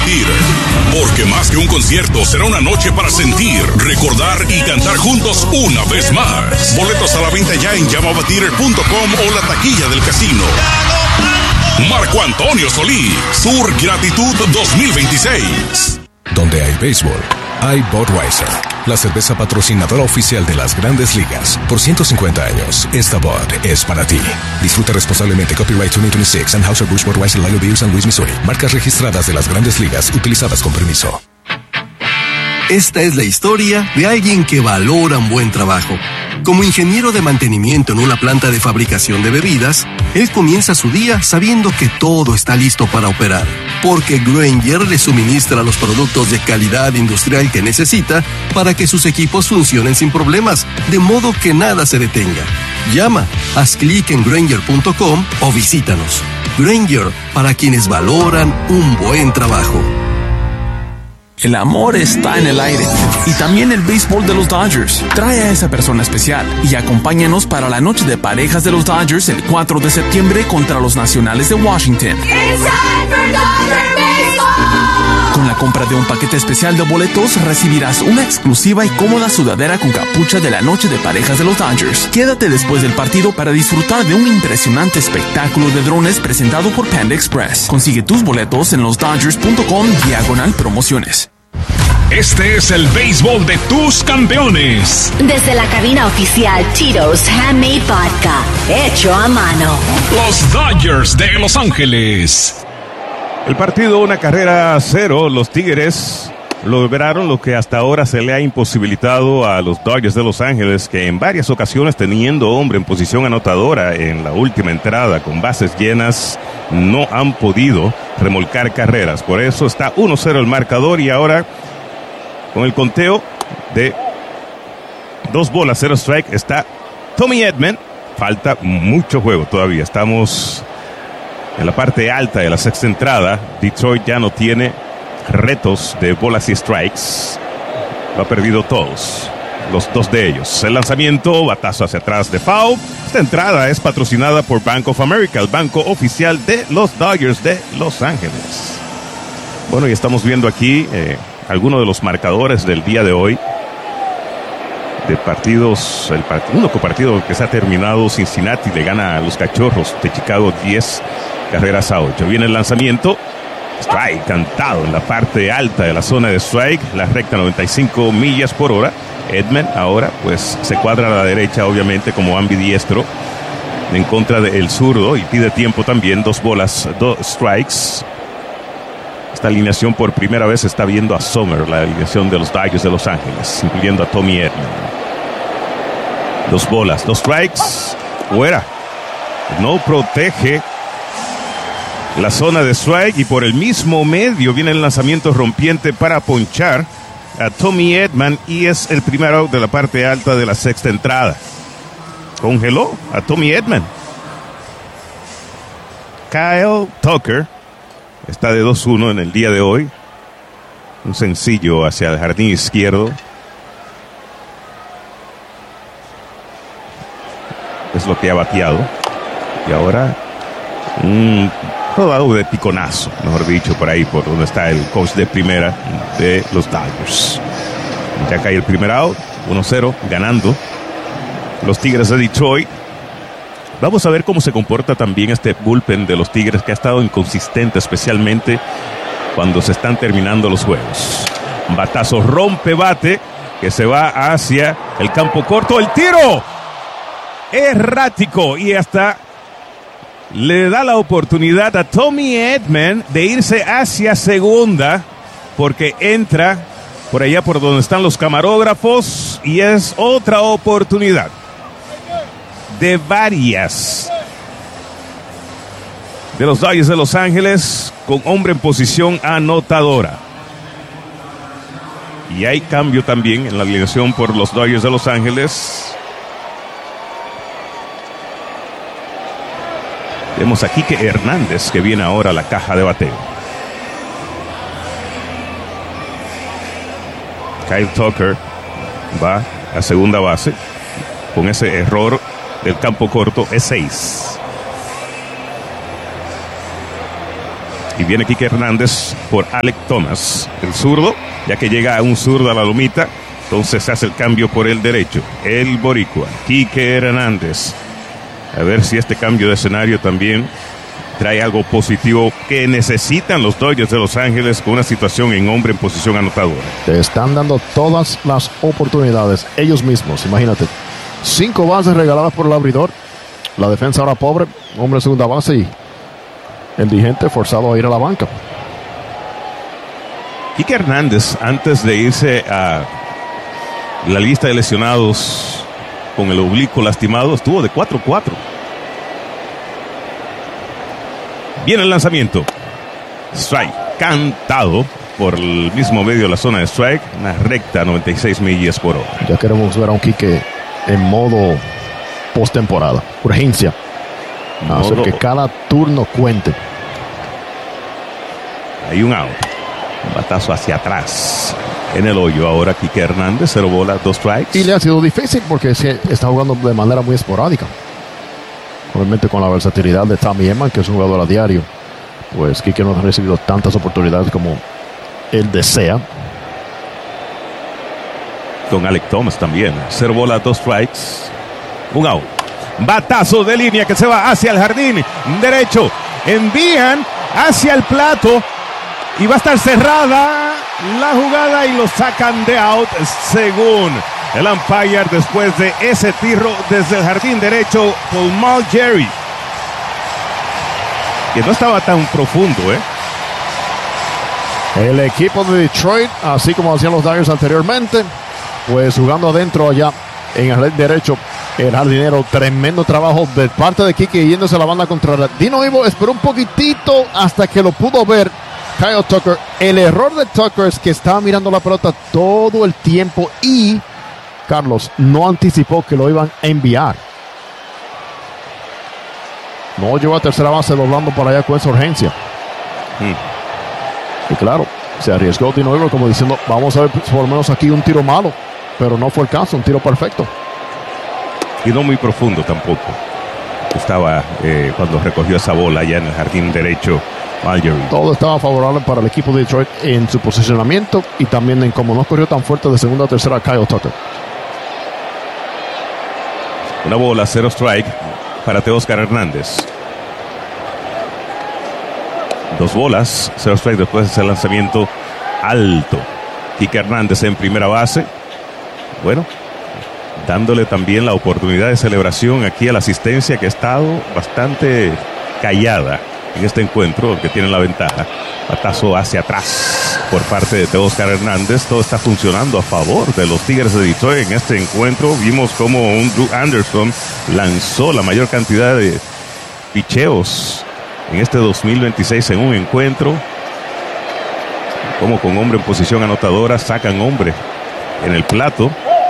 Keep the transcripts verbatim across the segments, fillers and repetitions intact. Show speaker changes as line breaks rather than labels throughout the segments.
batir. Porque más que un concierto, será una noche para sentir, recordar y cantar juntos una vez más. Boletos a la venta ya en llama batir punto com o la taquilla del casino. Marco Antonio Solís, Sur Gratitud dos mil veintiséis.
Donde hay béisbol, hay Budweiser, la cerveza patrocinadora oficial de las Grandes Ligas. Por ciento cincuenta años, esta Bud es para ti. Disfruta responsablemente. Copyright veinte veintiséis, Anheuser-Busch Budweiser, Lyle Beer, San Luis, Missouri. Marcas registradas de las Grandes Ligas, utilizadas con permiso.
Esta es la historia de alguien que valora un buen trabajo. Como ingeniero de mantenimiento en una planta de fabricación de bebidas, él comienza su día sabiendo que todo está listo para operar, porque Grainger le suministra los productos de calidad industrial que necesita para que sus equipos funcionen sin problemas, de modo que nada se detenga. Llama, haz clic en Grainger punto com o visítanos. Grainger, para quienes valoran un buen trabajo.
El amor está en el aire y también el béisbol de los Dodgers. Trae a esa persona especial y acompáñanos para la noche de parejas de los Dodgers el cuatro de septiembre contra los Nacionales de Washington. Con la compra de un paquete especial de boletos recibirás una exclusiva y cómoda sudadera con capucha de la noche de parejas de los Dodgers. Quédate después del partido para disfrutar de un impresionante espectáculo de drones presentado por Panda Express. Consigue tus boletos en los dodgers punto com diagonal promociones.
Este es el béisbol de tus campeones.
Desde la cabina oficial Tito's Handmade Vodka, hecho a mano.
Los Dodgers de Los Ángeles.
El partido, una carrera a cero. Los Tigres lograron lo que hasta ahora se le ha imposibilitado a los Dodgers de Los Ángeles, que en varias ocasiones, teniendo hombre en posición anotadora en la última entrada con bases llenas, no han podido remolcar carreras. Por eso está uno cero el marcador y ahora con el conteo de dos bolas, cero strike, está Tommy Edman. Falta mucho juego todavía. Estamos en la parte alta de la sexta entrada. Detroit ya no tiene retos de bolas y strikes. Lo ha perdido todos, los dos de ellos. El lanzamiento, batazo hacia atrás de foul. Esta entrada es patrocinada por Bank of America, el banco oficial de los Dodgers de Los Ángeles. Bueno, y estamos viendo aquí eh, algunos de los marcadores del día de hoy. De partidos, el part- único partido que se ha terminado, Cincinnati le gana a los Cachorros de Chicago diez carreras a ocho. Viene el lanzamiento, strike cantado en la parte alta de la zona de strike, la recta noventa y cinco millas por hora. Edman ahora pues se cuadra a la derecha, obviamente como ambidiestro, en contra del zurdo, y pide tiempo también. Dos bolas, dos strikes. Esta alineación por primera vez está viendo a Sommer, la alineación de los Dodgers de Los Ángeles, incluyendo a Tommy Edman. Dos bolas, dos strikes, fuera. No protege la zona de strike y por el mismo medio viene el lanzamiento rompiente para ponchar a Tommy Edman, y es el primer out de la parte alta de la sexta entrada. Congeló a Tommy Edman. Kyle Tucker está de dos uno en el día de hoy. Un sencillo hacia el jardín izquierdo. Es lo que ha bateado. Y ahora un rodado de piconazo, mejor dicho, por ahí, por donde está el coach de primera de los Dodgers. Ya cae el primer out, uno cero, ganando los Tigres de Detroit. Vamos a ver cómo se comporta también este bullpen de los Tigres, que ha estado inconsistente, especialmente cuando se están terminando los juegos. Un batazo rompe bate que se va hacia el campo corto. El tiro errático y hasta le da la oportunidad a Tommy Edman de irse hacia segunda, porque entra por allá por donde están los camarógrafos, y es otra oportunidad de varias de los Dodgers de Los Ángeles con hombre en posición anotadora. Y hay cambio también en la alineación por los Dodgers de Los Ángeles. Vemos aquí que Hernández, que viene ahora a la caja de bateo. Kyle Tucker va a segunda base con ese error del campo corto, es seis. Y viene Kike Hernández por Alek Thomas, el zurdo, ya que llega un zurdo a la lomita. Entonces se hace el cambio por el derecho. El boricua, Kike Hernández. A ver si este cambio de escenario también trae algo positivo que necesitan los Dodgers de Los Ángeles con una situación en hombre en posición anotadora.
Te están dando todas las oportunidades ellos mismos, imagínate. Cinco bases regaladas por el abridor. La defensa ahora pobre, hombre en segunda base y el dirigente forzado a ir a la banca.
Kike Hernández, antes de irse a la lista de lesionados con el oblicuo lastimado, estuvo de cuatro cuatro. Viene el lanzamiento. Strike, cantado por el mismo medio de la zona de strike. Una recta noventa y seis millas por hora.
Ya queremos ver a un Kike en modo postemporada. Urgencia. Hacer
Modo...
que cada turno cuente.
Hay un out. Un batazo hacia atrás. En el hoyo ahora Kike Hernández, cero bolas, dos strikes.
Y le ha sido difícil porque se está jugando de manera muy esporádica. Obviamente con la versatilidad de Tommy Edman, que es un jugador a diario, pues Kike no ha recibido tantas oportunidades como él desea.
Con Alek Thomas también. Cero bolas, dos strikes. Un out. Batazo de línea que se va hacia el jardín derecho. Envían hacia el plato. Y va a estar cerrada la jugada y lo sacan de out según el umpire después de ese tiro desde el jardín derecho por Malgeri. Que no estaba tan profundo, ¿eh?
El equipo de Detroit, así como hacían los Dodgers anteriormente, pues jugando adentro allá en el jardín derecho, el jardinero, tremendo trabajo de parte de Kike yéndose a la banda contraria. Dino Ivo esperó un poquitito hasta que lo pudo ver Kyle Tucker. El error de Tucker es que estaba mirando la pelota todo el tiempo y Carlos no anticipó que lo iban a enviar. No llegó a tercera base doblando por allá con esa urgencia. Mm. Y claro, se arriesgó Dino Ivo como diciendo, vamos a ver por lo menos aquí un tiro malo. Pero no fue el caso, un tiro perfecto.
Y no muy profundo tampoco. Estaba eh, cuando recogió esa bola allá en el jardín derecho. Malgeri.
Todo estaba favorable para el equipo de Detroit en su posicionamiento y también en cómo no corrió tan fuerte de segunda a tercera Kyle Tucker.
Una bola, cero strike para Teóscar Hernández. Dos bolas, cero strike después de ese lanzamiento alto. Kike Hernández en primera base. Bueno, dándole también la oportunidad de celebración aquí a la asistencia que ha estado bastante callada en este encuentro, que tiene la ventaja. Batazo hacia atrás por parte de Teóscar Hernández. Todo está funcionando a favor de los Tigres de Detroit en este encuentro. Vimos como un Drew Anderson lanzó la mayor cantidad de picheos en este dos mil veintiséis en un encuentro. Como con hombre en posición anotadora sacan hombre en el plato.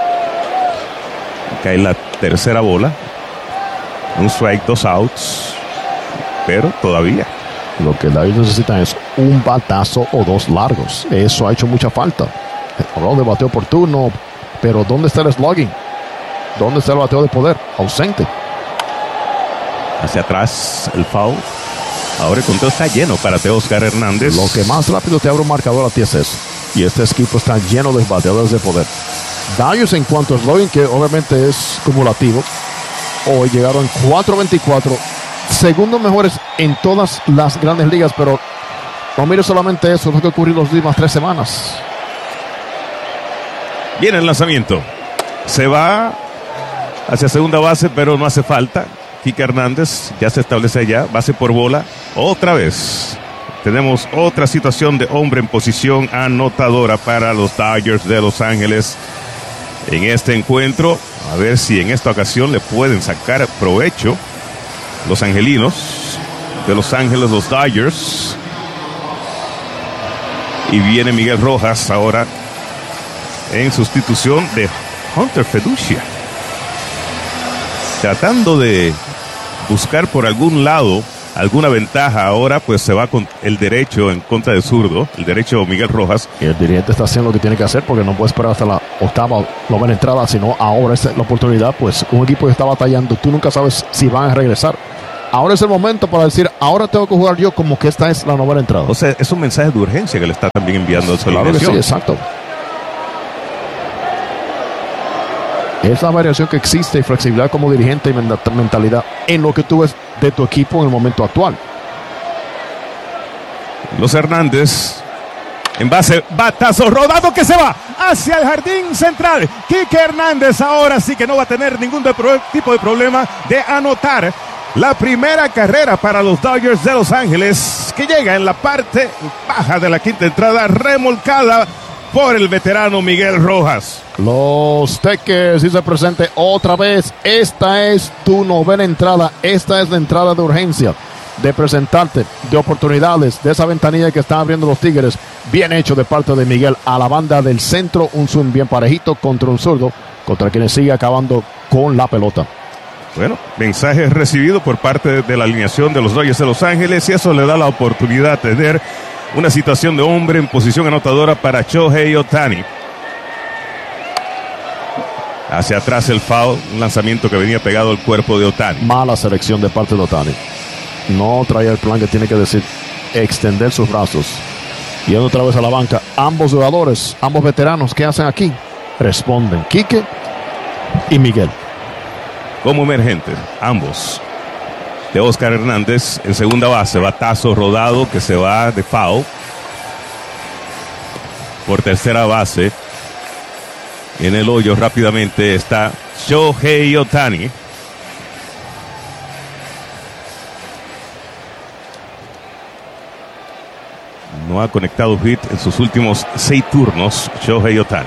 Cae la tercera bola. Un strike, dos outs. Pero todavía
lo que David necesita es un batazo o dos largos. Eso ha hecho mucha falta. Hablamos de bateo por turno, pero ¿dónde está el slugging? ¿Dónde está el bateo de poder? Ausente.
Hacia atrás el foul. Ahora el conteo está lleno para Teóscar Hernández.
Lo que más rápido te abre un marcador a ti es eso. Y este equipo está lleno de bateadores de poder. Dodgers en cuanto a slugging, que obviamente es cumulativo, hoy llegaron cuatro veinticuatro, segundos mejores en todas las grandes ligas, pero no mire solamente eso, es lo que ocurrió las últimas tres semanas.
Viene el lanzamiento. Se va hacia segunda base, pero no hace falta. Kike Hernández ya se establece allá, base por bola, otra vez. Tenemos otra situación de hombre en posición anotadora para los Dodgers de Los Ángeles en este encuentro. A ver si en esta ocasión le pueden sacar provecho los angelinos de Los Ángeles, los Dodgers. Y viene Miguel Rojas ahora en sustitución de Hunter Feducia, tratando de buscar por algún lado alguna ventaja. Ahora pues se va con el derecho en contra de zurdo, el derecho Miguel Rojas.
Y el dirigente está haciendo lo que tiene que hacer porque no puede esperar hasta la octava o novena entrada, sino ahora es la oportunidad. Pues un equipo que está batallando, tú nunca sabes si van a regresar. Ahora es el momento para decir, ahora tengo que jugar yo como que esta es la novena entrada.
O sea, es un mensaje de urgencia que le está también enviando a su
Claro que sí, exacto. Es la variación que existe y flexibilidad como dirigente y mentalidad en lo que tú ves de tu equipo en el momento actual.
Los Hernández en base, batazo rodado que se va hacia el jardín central. Quique Hernández ahora sí que no va a tener ningún de pro, tipo de problema de anotar la primera carrera para los Dodgers de Los Ángeles, que llega en la parte baja de la quinta entrada, remolcada por el veterano Miguel Rojas.
Los Teques dice presente otra vez. Esta es tu novena entrada. Esta es la entrada de urgencia, de presentarte, de oportunidades, de esa ventanilla que están abriendo los Tigres. Bien hecho de parte de Miguel a la banda del centro. Un swing bien parejito contra un zurdo, contra quienes sigue acabando con la pelota.
Bueno, mensaje recibido por parte de, de la alineación de los Dodgers de Los Ángeles, y eso le da la oportunidad de tener una situación de hombre en posición anotadora para Shohei Ohtani. Hacia atrás el foul, un lanzamiento que venía pegado al cuerpo de Ohtani.
Mala selección de parte de Ohtani. No traía el plan que tiene que decir, extender sus brazos. Yendo otra vez a la banca, ambos jugadores, ambos veteranos, ¿qué hacen aquí? Responden Quique y Miguel.
Como emergentes, ambos. De Oscar Hernández en segunda base, batazo rodado que se va de foul. Por tercera base, en el hoyo rápidamente está Shohei Ohtani. No ha conectado hit en sus últimos seis turnos, Shohei Ohtani.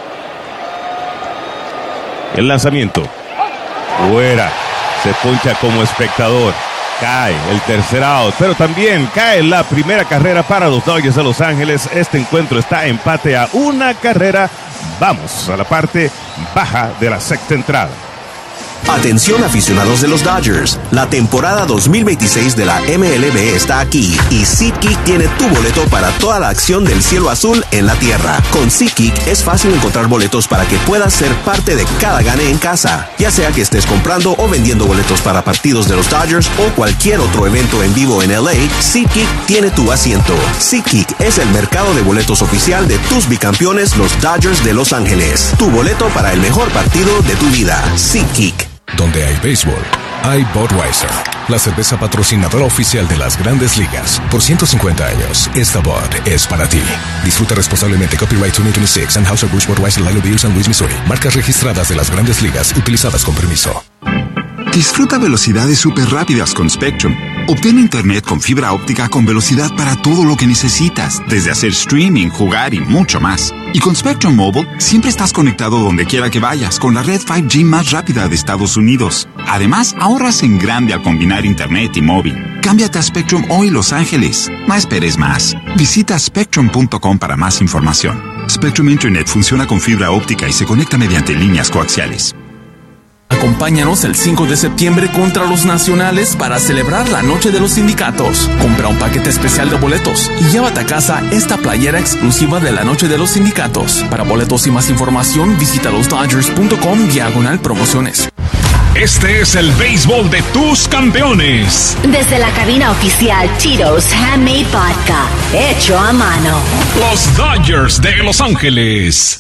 El lanzamiento. Fuera. Se poncha como espectador. Cae el tercer out, pero también cae la primera carrera para los Dodgers de Los Ángeles. Este encuentro está empate a una carrera. Vamos a la parte baja de la sexta entrada.
Atención aficionados de los Dodgers, la temporada dos mil veintiséis de la M L B está aquí y SeatGeek tiene tu boleto para toda la acción del cielo azul en la tierra. Con SeatGeek es fácil encontrar boletos para que puedas ser parte de cada gane en casa, ya sea que estés comprando o vendiendo boletos para partidos de los Dodgers o cualquier otro evento en vivo en L A. SeatGeek tiene tu asiento. SeatGeek es el mercado de boletos oficial de tus bicampeones, los Dodgers de Los Ángeles. Tu boleto para el mejor partido de tu vida. SeatGeek.
Donde hay béisbol, hay Budweiser, la cerveza patrocinadora oficial de las Grandes Ligas. Por ciento cincuenta años, esta Bud es para ti. Disfruta responsablemente. Copyright dos mil veintiséis, Anheuser-Busch Budweiser, Lilo Beer, San Luis, Missouri. Marcas registradas de las Grandes Ligas, utilizadas con permiso.
Disfruta velocidades súper rápidas con Spectrum. Obtén internet con fibra óptica con velocidad para todo lo que necesitas, desde hacer streaming, jugar y mucho más. Y con Spectrum Mobile, siempre estás conectado donde quiera que vayas con la red cinco G más rápida de Estados Unidos. Además, ahorras en grande al combinar internet y móvil. Cámbiate a Spectrum hoy, Los Ángeles. No esperes más. Visita spectrum punto com para más información. Spectrum Internet funciona con fibra óptica y se conecta mediante líneas coaxiales.
Acompáñanos el cinco de septiembre contra los Nacionales para celebrar la Noche de los Sindicatos. Compra un paquete especial de boletos y llévate a casa esta playera exclusiva de la Noche de los Sindicatos. Para boletos y más información, visita los dodgers punto com diagonal promociones.
Este es el béisbol de tus campeones.
Desde la cabina oficial Tito's Handmade Vodka, hecho a mano.
Los Dodgers de Los Ángeles.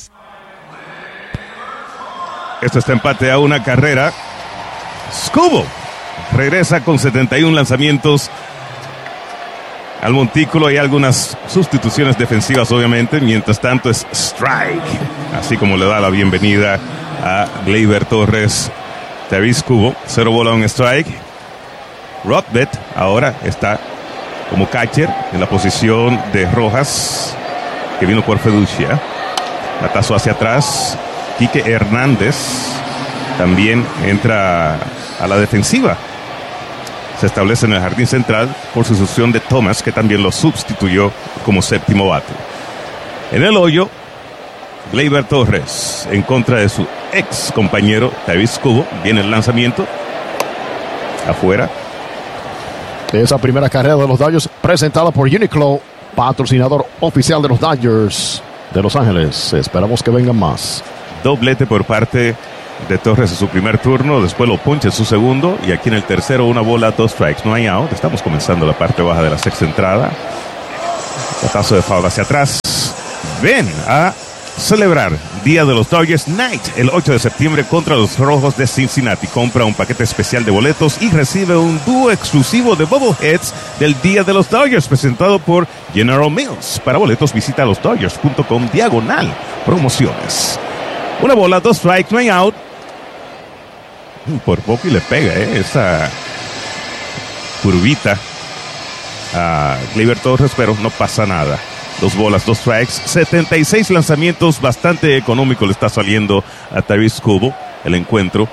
Esto está empate a una carrera. Skubal regresa con setenta y uno lanzamientos al montículo. Hay algunas sustituciones defensivas, obviamente. Mientras tanto es strike. Así como le da la bienvenida a Gleyber Torres, Tavis Skubal. Cero bola, un strike. Rotbet ahora está como catcher en la posición de Rojas, que vino por fiducia. Batazo hacia atrás. Quique Hernández también entra a la defensiva. Se establece en el jardín central por sustitución de Thomas, que también lo sustituyó como séptimo bate. En el hoyo, Gleyber Torres en contra de su ex compañero Tavis Skubal. Viene el lanzamiento afuera.
Esa primera carrera de los Dodgers presentada por Uniqlo, patrocinador oficial de los Dodgers de Los Ángeles. Esperamos que vengan más.
Doblete por parte de Torres en su primer turno, después lo poncha en su segundo, y aquí en el tercero una bola, dos strikes, no hay out. Estamos comenzando la parte baja de la sexta entrada. Batazo de foul hacia atrás. Ven a celebrar Día de los Dodgers Night el ocho de septiembre contra los Rojos de Cincinnati. Compra un paquete especial de boletos y recibe un dúo exclusivo de bobbleheads del Día de los Dodgers presentado por General Mills. Para boletos visita los dodgers punto com diagonal promociones. Una bola, dos strikes, no hay out. Por poco y le pega eh, esa curvita a Gleyber Torres, pero no pasa nada. Dos bolas, dos strikes, setenta y seis lanzamientos, bastante económico le está saliendo a Tarik Skubal el encuentro.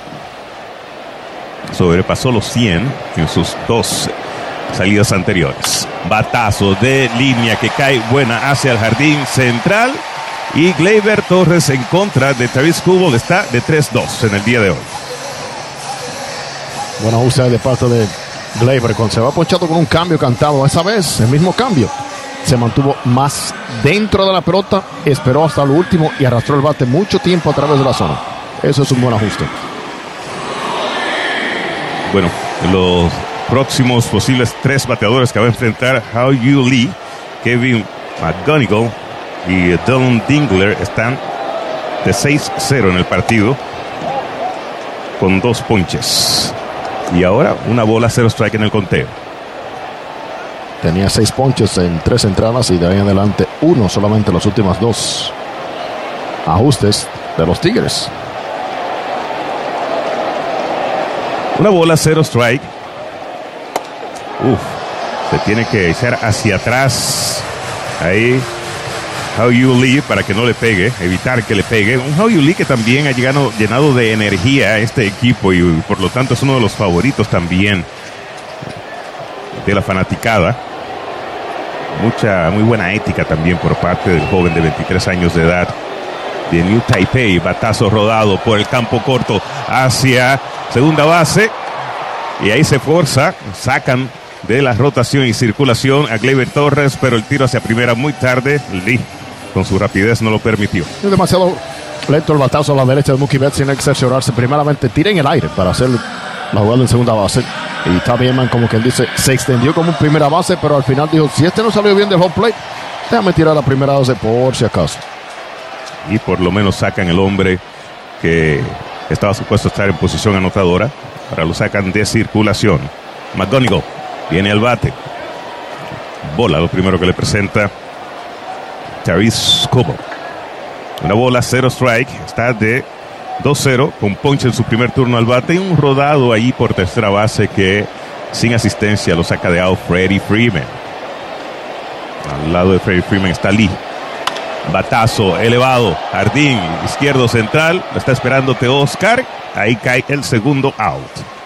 Sobrepasó los cien en sus dos salidas anteriores. Batazo de línea que cae buena hacia el jardín central. Y Gleyber Torres en contra de Tarik Skubal está de tres dos en el día de hoy.
Buena ajuste de parte de Gleyber cuando se va ponchado con un cambio cantado. Esa vez el mismo cambio. Se mantuvo más dentro de la pelota, esperó hasta lo último y arrastró el bate mucho tiempo a través de la zona. Eso es un buen ajuste.
Bueno, los próximos posibles tres bateadores que va a enfrentar Hao-Yu Lee, Kevin McGonigal y Don Dingler están de seis cero en el partido con dos ponches. Y ahora una bola, cero strike en el conteo.
Tenía seis ponches en tres entradas y de ahí en adelante uno solamente en las últimas dos ajustes de los Tigres.
Una bola, cero strike. Uf, se tiene que echar hacia atrás. Ahí, Hao-Yu Lee para que no le pegue, evitar que le pegue. Un Hao-Yu Lee que también ha llegado llenado de energía a este equipo y por lo tanto es uno de los favoritos también de la fanaticada. Mucha, muy buena ética también por parte del joven de veintitrés años de edad de New Taipei. Batazo rodado por el campo corto hacia segunda base y ahí se forza, sacan de la rotación y circulación a Gleyber Torres, pero el tiro hacia primera muy tarde. Lee con su rapidez no lo permitió.
Es demasiado lento el batazo a la derecha de Mookie Betts, tiene que cerciorarse primeramente, tira en el aire para hacer la jugada en segunda base. Y Tommy Edman, como quien dice, se extendió como un primera base, pero al final dijo, si este no salió bien del home plate, déjame tirar la primera base por si acaso.
Y por lo menos sacan el hombre que estaba supuesto a estar en posición anotadora. Ahora lo sacan de circulación. McGonigal viene al bate. Bola, lo primero que le presenta Tarik Skubal. Una bola, cero strike. Está de dos cero con ponche en su primer turno al bate y un rodado ahí por tercera base que sin asistencia lo saca de out Freddie Freeman. Al lado de Freddie Freeman está Lee. Batazo elevado, jardín izquierdo central, lo está esperándote Oscar. Ahí cae el segundo out.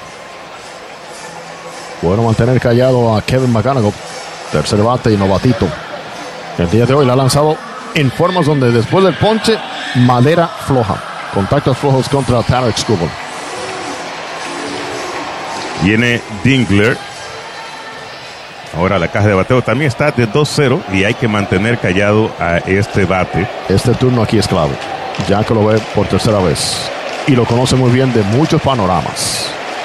Bueno, mantener callado a Kevin McGonigal, tercer bate y novatito. El día de hoy la ha lanzado en formas donde después del ponche, madera floja. Contactos flojos contra Tarik Skubal.
Viene Dingler. Ahora la caja de bateo también está de dos cero y hay que mantener callado a este bate.
Este turno aquí es clave, ya que lo ve por tercera vez y lo conoce muy bien de muchos panoramas.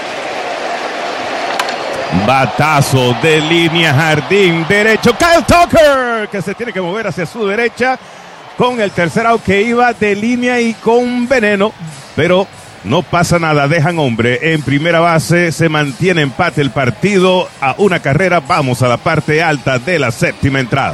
Batazo de línea, jardín derecho. Kyle Tucker, que se tiene que mover hacia su derecha con el tercer out que iba de línea y con veneno, pero no pasa nada, dejan hombre en primera base, se mantiene empate el partido a una carrera. Vamos a la parte alta de la séptima entrada.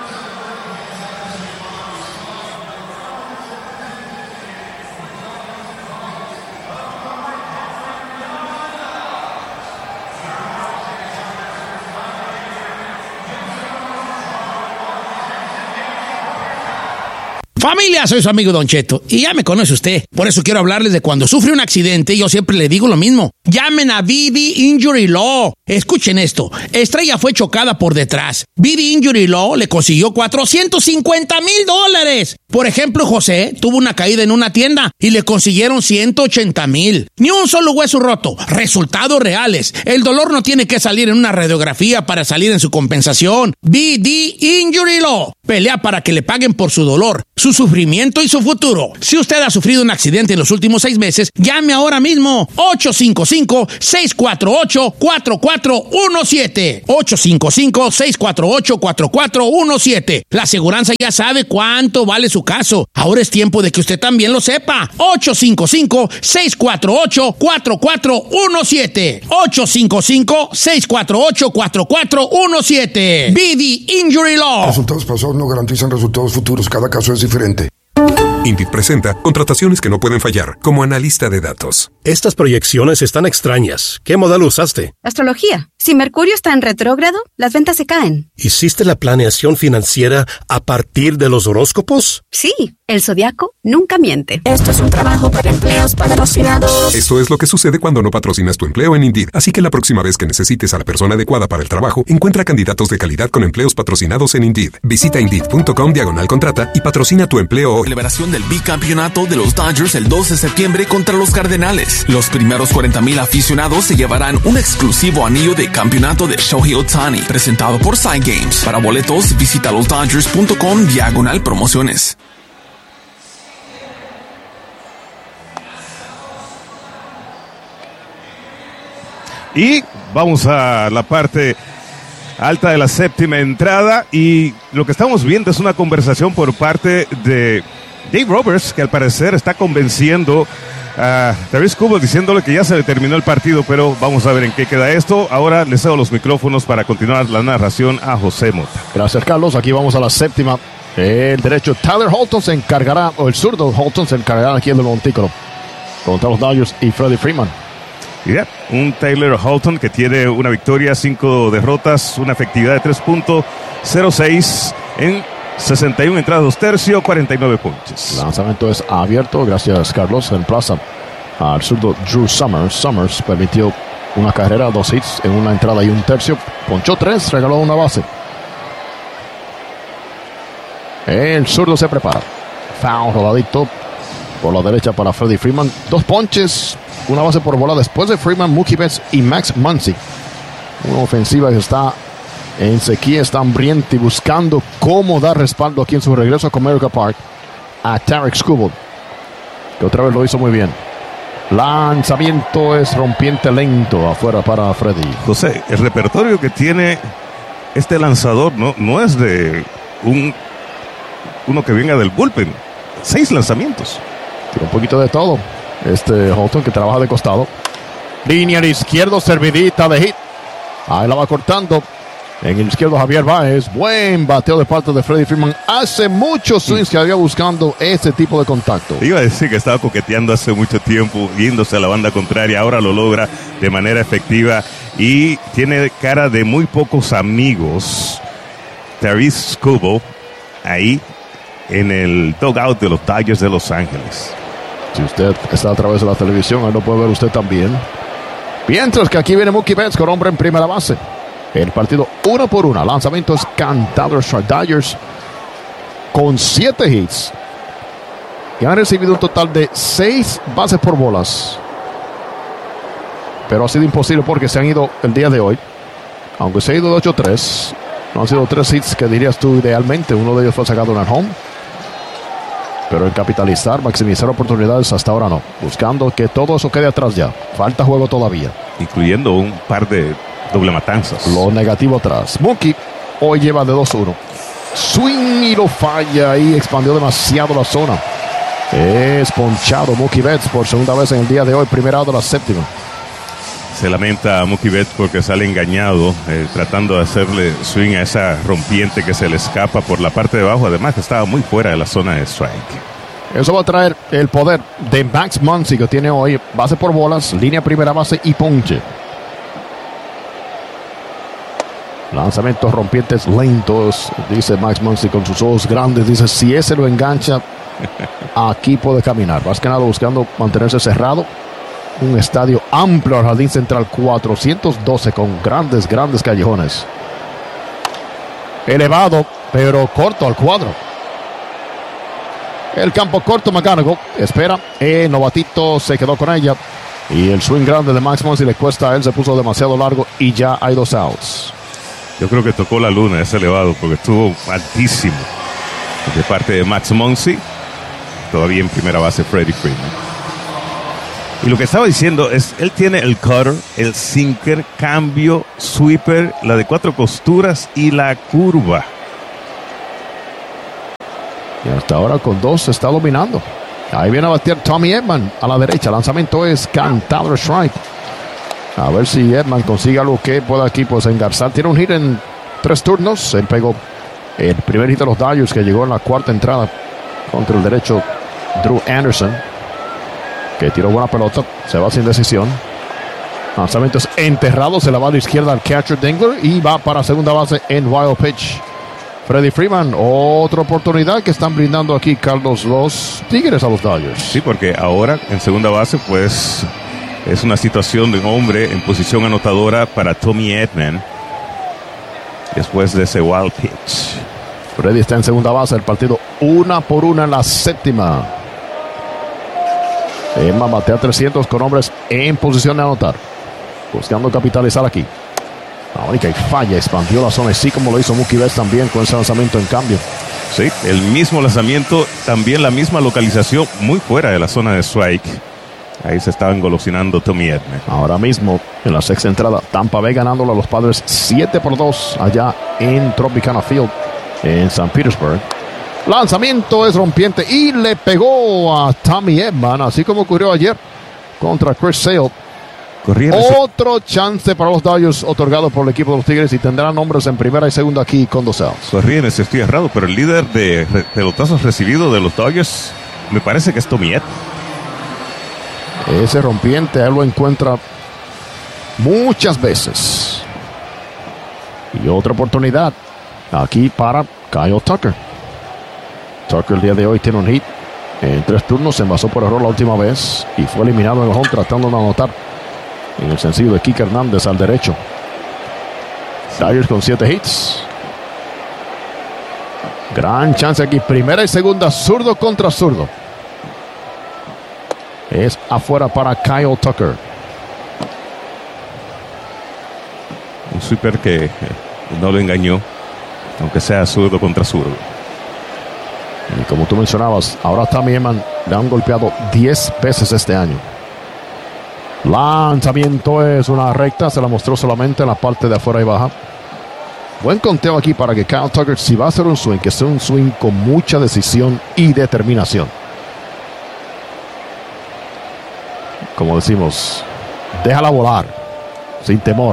Familia, soy su amigo Don Cheto y ya me conoce usted. Por eso quiero hablarles de cuando sufre un accidente. Yo siempre le digo lo mismo. Llamen a V V Injury Law. Escuchen esto. Estrella fue chocada por detrás. B D Injury Law le consiguió cuatrocientos cincuenta mil dólares. Por ejemplo, José tuvo una caída en una tienda y le consiguieron ciento ochenta mil. Ni un solo hueso roto. Resultados reales. El dolor no tiene que salir en una radiografía para salir en su compensación. B D Injury Law. Pelea para que le paguen por su dolor, su sufrimiento y su futuro. Si usted ha sufrido un accidente en los últimos seis meses, llame ahora mismo. ocho cinco cinco, seis cuatro ocho, cuatro cuatro uno siete. ocho cinco cinco, seis cuatro ocho, cuatro cuatro uno siete. La aseguranza ya sabe cuánto vale su caso. Ahora es tiempo de que usted también lo sepa. ocho cinco cinco, seis cuatro ocho, cuatro cuatro uno siete. ocho cinco cinco, seis cuatro ocho, cuatro cuatro uno siete. B D Injury Law.
Resultados pasados no garantizan resultados futuros. Cada caso es diferente.
Indeed presenta contrataciones que no pueden fallar, como analista de datos.
Estas proyecciones están extrañas. ¿Qué modelo usaste?
Astrología. Si Mercurio está en retrógrado, las ventas se caen.
¿Hiciste la planeación financiera a partir de los horóscopos?
Sí, el zodiaco nunca miente.
Esto es un trabajo para empleos patrocinados.
Esto es lo que sucede cuando no patrocinas tu empleo en Indeed. Así que la próxima vez que necesites a la persona adecuada para el trabajo, encuentra candidatos de calidad con empleos patrocinados en Indeed. Visita Indeed.com diagonal contrata y patrocina tu empleo hoy.
Celebración del bicampeonato de los Dodgers el dos de septiembre contra los Cardenales. Los primeros cuarenta mil aficionados se llevarán un exclusivo anillo de campeonato de Shohei Ohtani, presentado por Side Games. Para boletos, visita los dodgers punto com diagonal promociones.
Y vamos a la parte alta de la séptima entrada, y lo que estamos viendo es una conversación por parte de Dave Roberts, que al parecer está convenciendo a Tarik Skubal diciéndole que ya se le terminó el partido, pero vamos a ver en qué queda esto. Ahora le cedo los micrófonos para continuar la narración a José Mota.
Gracias, Carlos. Aquí vamos a la séptima. El derecho Tyler Holton se encargará, o el zurdo Holton se encargará aquí en el montículo contra los Dodgers y Freddie Freeman.
Yeah, un Tyler Holton que tiene una victoria, cinco derrotas, una efectividad de tres punto cero seis en sesenta y una entradas, dos tercios, cuarenta y nueve ponches.
Lanzamiento es abierto, gracias, Carlos. En plaza al zurdo Drew Summers. Summers permitió una carrera, dos hits en una entrada y un tercio. Ponchó tres, regaló una base. El zurdo se prepara. Foul, rodadito por la derecha para Freddie Freeman. Dos ponches, una base por bola después de Freeman, Mookie Betts y Max Muncy. Una ofensiva que está en sequía, está hambrienta y buscando cómo dar respaldo aquí en su regreso a Comerica Park a Tarik Skubal, que otra vez lo hizo muy bien. Lanzamiento es rompiente lento afuera para Freddie.
José, el repertorio que tiene este lanzador no, no es de un uno que venga del bullpen. Seis lanzamientos.
Tiene un poquito de todo. Este Holton, que trabaja de costado. Línea al izquierdo, servidita de hit. Ahí la va cortando. En el izquierdo Javier Báez. Buen bateo de parte de Freddie Freeman. Hace muchos swings que había buscando ese tipo de contacto.
Iba a decir que estaba coqueteando hace mucho tiempo, yéndose a la banda contraria. Ahora lo logra de manera efectiva. Y tiene cara de muy pocos amigos Tarik Skubal ahí en el dugout de los Dodgers de Los Ángeles.
Si usted está a través de la televisión, ahí lo puede ver usted también. Mientras que aquí viene Mookie Betts con hombre en primera base. El partido uno por una. Lanzamientos cantados. Dodgers con siete hits. Y han recibido un total de seis bases por bolas. Pero ha sido imposible porque se han ido el día de hoy. Aunque se ha ido de ocho tres. No han sido tres hits que dirías tú idealmente. Uno de ellos fue sacado en el home. Pero en capitalizar, maximizar oportunidades, hasta ahora no. Buscando que todo eso quede atrás ya. Falta juego todavía.
Incluyendo un par de doble matanzas.
Lo negativo atrás. Mookie hoy lleva de dos uno. Swing y lo falla y expandió demasiado la zona. Es ponchado Mookie Betts por segunda vez en el día de hoy. Primera de la séptima.
Se lamenta a Mookie Betts porque sale engañado, eh, tratando de hacerle swing a esa rompiente que se le escapa por la parte de abajo. Además que estaba muy fuera de la zona de strike.
Eso va a traer el poder de Max Muncy, que tiene hoy base por bolas, línea primera base y ponche. Lanzamientos rompientes lentos, dice Max Muncy con sus ojos grandes. Dice, si ese lo engancha, aquí puede caminar. Más que nada buscando mantenerse cerrado Un estadio amplio al jardín central, cuatrocientos doce, con grandes, grandes callejones. Elevado, pero corto al cuadro. El campo corto, McGonigal espera. El novatito se quedó con ella. Y el swing grande de Max Muncy le cuesta a él, se puso demasiado largo y ya hay dos outs.
Yo creo que tocó la luna ese elevado porque estuvo altísimo. De parte de Max Muncy, todavía en primera base Freddie Freeman. Y lo que estaba diciendo es, él tiene el cutter, el sinker, cambio, sweeper, la de cuatro costuras y la curva.
Y hasta ahora con dos se está dominando. Ahí viene a batear Tommy Edman a la derecha. Lanzamiento es cantado strike. A ver si Edman consigue algo que pueda aquí pues engarzar. Tiene un hit en tres turnos. Él pegó el primer hit de los Dodgers que llegó en la cuarta entrada contra el derecho Drew Anderson, que tiró buena pelota. Se va sin decisión. Lanzamiento es enterrado. Se la va a la izquierda al catcher Dingler y va para segunda base en wild pitch. Freddie Freeman, otra oportunidad que están brindando aquí, Carlos, los Tigres a los Dodgers.
Sí, porque ahora en segunda base, pues, es una situación de un hombre en posición anotadora para Tommy Edman después de ese wild pitch.
Freddie está en segunda base, el partido una por una en la séptima. Edman batea trescientos con hombres en posición de anotar, buscando capitalizar aquí. La única y falla, expandió la zona, así como lo hizo Mookie Betts también con ese lanzamiento en cambio.
Sí, el mismo lanzamiento, también la misma localización, muy fuera de la zona de strike. Ahí se estaba engolosinando Tommy Edman.
Ahora mismo, en la sexta entrada, Tampa Bay ganándolo a los Padres siete por dos allá en Tropicana Field, en San Petersburg. Lanzamiento es rompiente y le pegó a Tommy Edman, así como ocurrió ayer contra Chris Sale.
Corriendo.
Otro chance para los Dodgers otorgado por el equipo de los Tigres y tendrán hombres en primera y segunda aquí con dos outs.
Corría en ese estoy errado, pero el líder de re- pelotazos recibidos de los Dodgers me parece que es Tommy Edman.
Ese rompiente él lo encuentra muchas veces. Y otra oportunidad aquí para Kyle Tucker. Tucker el día de hoy tiene un hit en tres turnos, se envasó por error la última vez y fue eliminado en el home tratando de anotar en el sencillo de Kike Hernández al derecho. Dodgers con siete hits. Gran chance aquí. Primera y segunda, zurdo contra zurdo. Es afuera para Kyle Tucker.
Un sweeper que eh, no lo engañó, aunque sea zurdo contra zurdo.
Y como tú mencionabas, ahora Tommy Edman le han golpeado diez veces este año. Lanzamiento es una recta, se la mostró solamente en la parte de afuera y baja. Buen conteo aquí para que Kyle Tucker, si va a hacer un swing, que sea un swing con mucha decisión y determinación. Como decimos, déjala volar, sin temor.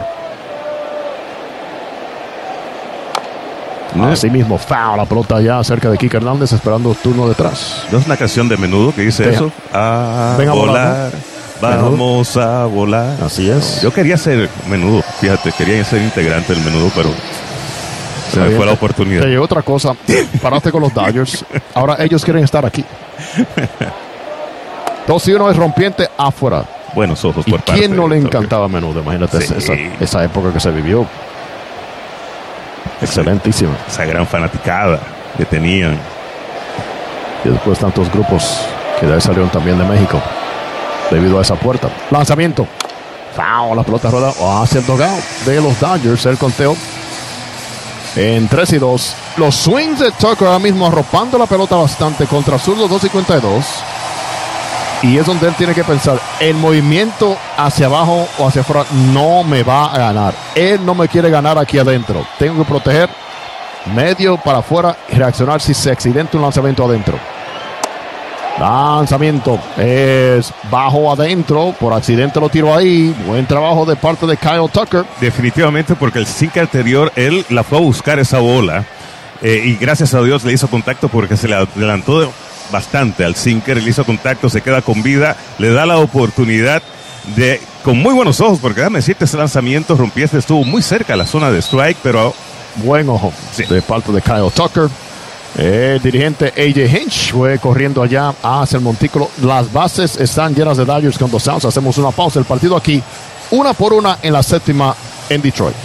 No. Así mismo, foul, la pelota ya cerca de Kike Hernández, esperando turno detrás.
¿No es una canción de Menudo que dice
Deja.
eso? A
Ven a
volar.
volar, ¿no?
Vamos a volar.
Así es.
Yo quería ser Menudo, fíjate, quería ser integrante del Menudo, pero se me fue la oportunidad.
Te llegó otra cosa, paraste con los Dodgers, ahora ellos quieren estar aquí. Dos y uno es rompiente afuera.
Buenos ojos
¿Y
por parte
quién no le
de
encantaba a Menudo? Imagínate
Sí.
esa, esa época que se vivió. Excelentísima.
Esa gran fanaticada que tenían.
Y después tantos grupos que de ahí salieron también de México debido a esa puerta. Lanzamiento. Foul, la pelota rueda hacia el dugout de los Dodgers. El conteo en tres y dos. Los swings de Tucker ahora mismo arropando la pelota bastante contra zurdo dos cincuenta y dos. Y es donde él tiene que pensar, el movimiento hacia abajo o hacia afuera no me va a ganar. Él no me quiere ganar aquí adentro. Tengo que proteger medio para afuera y reaccionar si se accidenta un lanzamiento adentro. Lanzamiento es bajo adentro. Por accidente lo tiró ahí. Buen trabajo de parte de Kyle Tucker.
Definitivamente, porque el sinker anterior, él la fue a buscar esa bola. Eh, y gracias a Dios le hizo contacto porque se le adelantó de, bastante al sinker. Le hizo contacto, se queda con vida. Le da la oportunidad de, con muy buenos ojos, porque déjame decirte, ese lanzamiento rompieste estuvo muy cerca de la zona de strike, pero
buen ojo sí. de parte de Kyle Tucker. El dirigente A J Hinch fue corriendo allá hacia el montículo. Las bases están llenas de Dodgers con dos outs. Hacemos una pausa. El partido aquí, una por una en la séptima en Detroit.